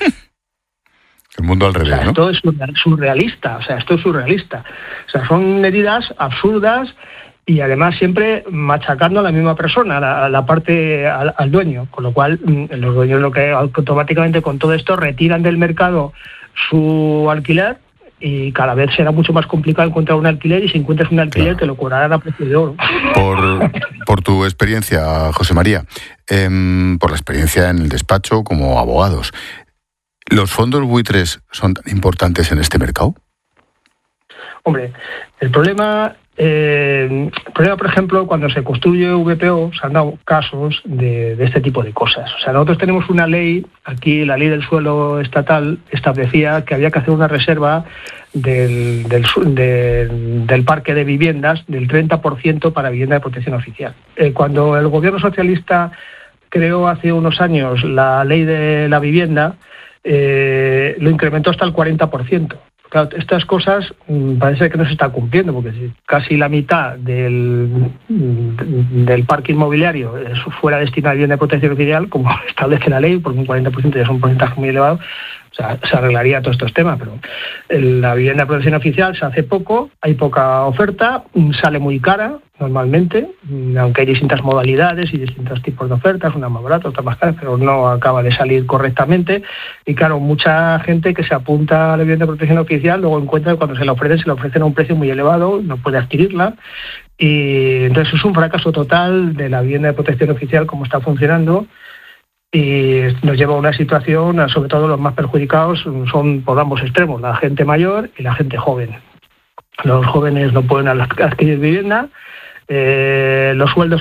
El mundo al revés, o sea, ¿no? Esto es surrealista, o sea, esto es surrealista. O sea, son medidas absurdas y además siempre machacando a la misma persona, a la, a la parte, al, al dueño, con lo cual los dueños lo que automáticamente con todo esto retiran del mercado su alquiler y cada vez será mucho más complicado encontrar un alquiler y si encuentras un alquiler claro. te lo cobrarán a precio de oro. Por, por tu experiencia, José María, eh, por la experiencia en el despacho como abogados, ¿los fondos buitres son tan importantes en este mercado? Hombre, el problema Eh, el problema, por ejemplo, cuando se construye V P O, se han dado casos de, de este tipo de cosas. O sea, nosotros tenemos una ley, aquí la ley del suelo estatal establecía que había que hacer una reserva del, del, de, del parque de viviendas del treinta por ciento para vivienda de protección oficial. Eh, cuando el gobierno socialista creó hace unos años la ley de la vivienda, eh, lo incrementó hasta el cuarenta por ciento. Claro, estas cosas mmm, parece que no se está cumpliendo, porque si casi la mitad del, del parque inmobiliario es fuera destinado a vivienda de protección oficial, como establece la ley, porque un cuarenta por ciento ya es un porcentaje muy elevado, o sea, se arreglaría todos estos temas, pero la vivienda de protección oficial se hace poco, hay poca oferta, sale muy cara normalmente, aunque hay distintas modalidades y distintos tipos de ofertas, una más barata, otra más cara, pero no acaba de salir correctamente. Y claro, mucha gente que se apunta a la vivienda de protección oficial luego encuentra que cuando se la ofrecen, se la ofrecen a un precio muy elevado, no puede adquirirla. Y entonces es un fracaso total de la vivienda de protección oficial como está funcionando. Y nos lleva a una situación, sobre todo los más perjudicados son por ambos extremos, la gente mayor y la gente joven. Los jóvenes no pueden adquirir vivienda, eh, los sueldos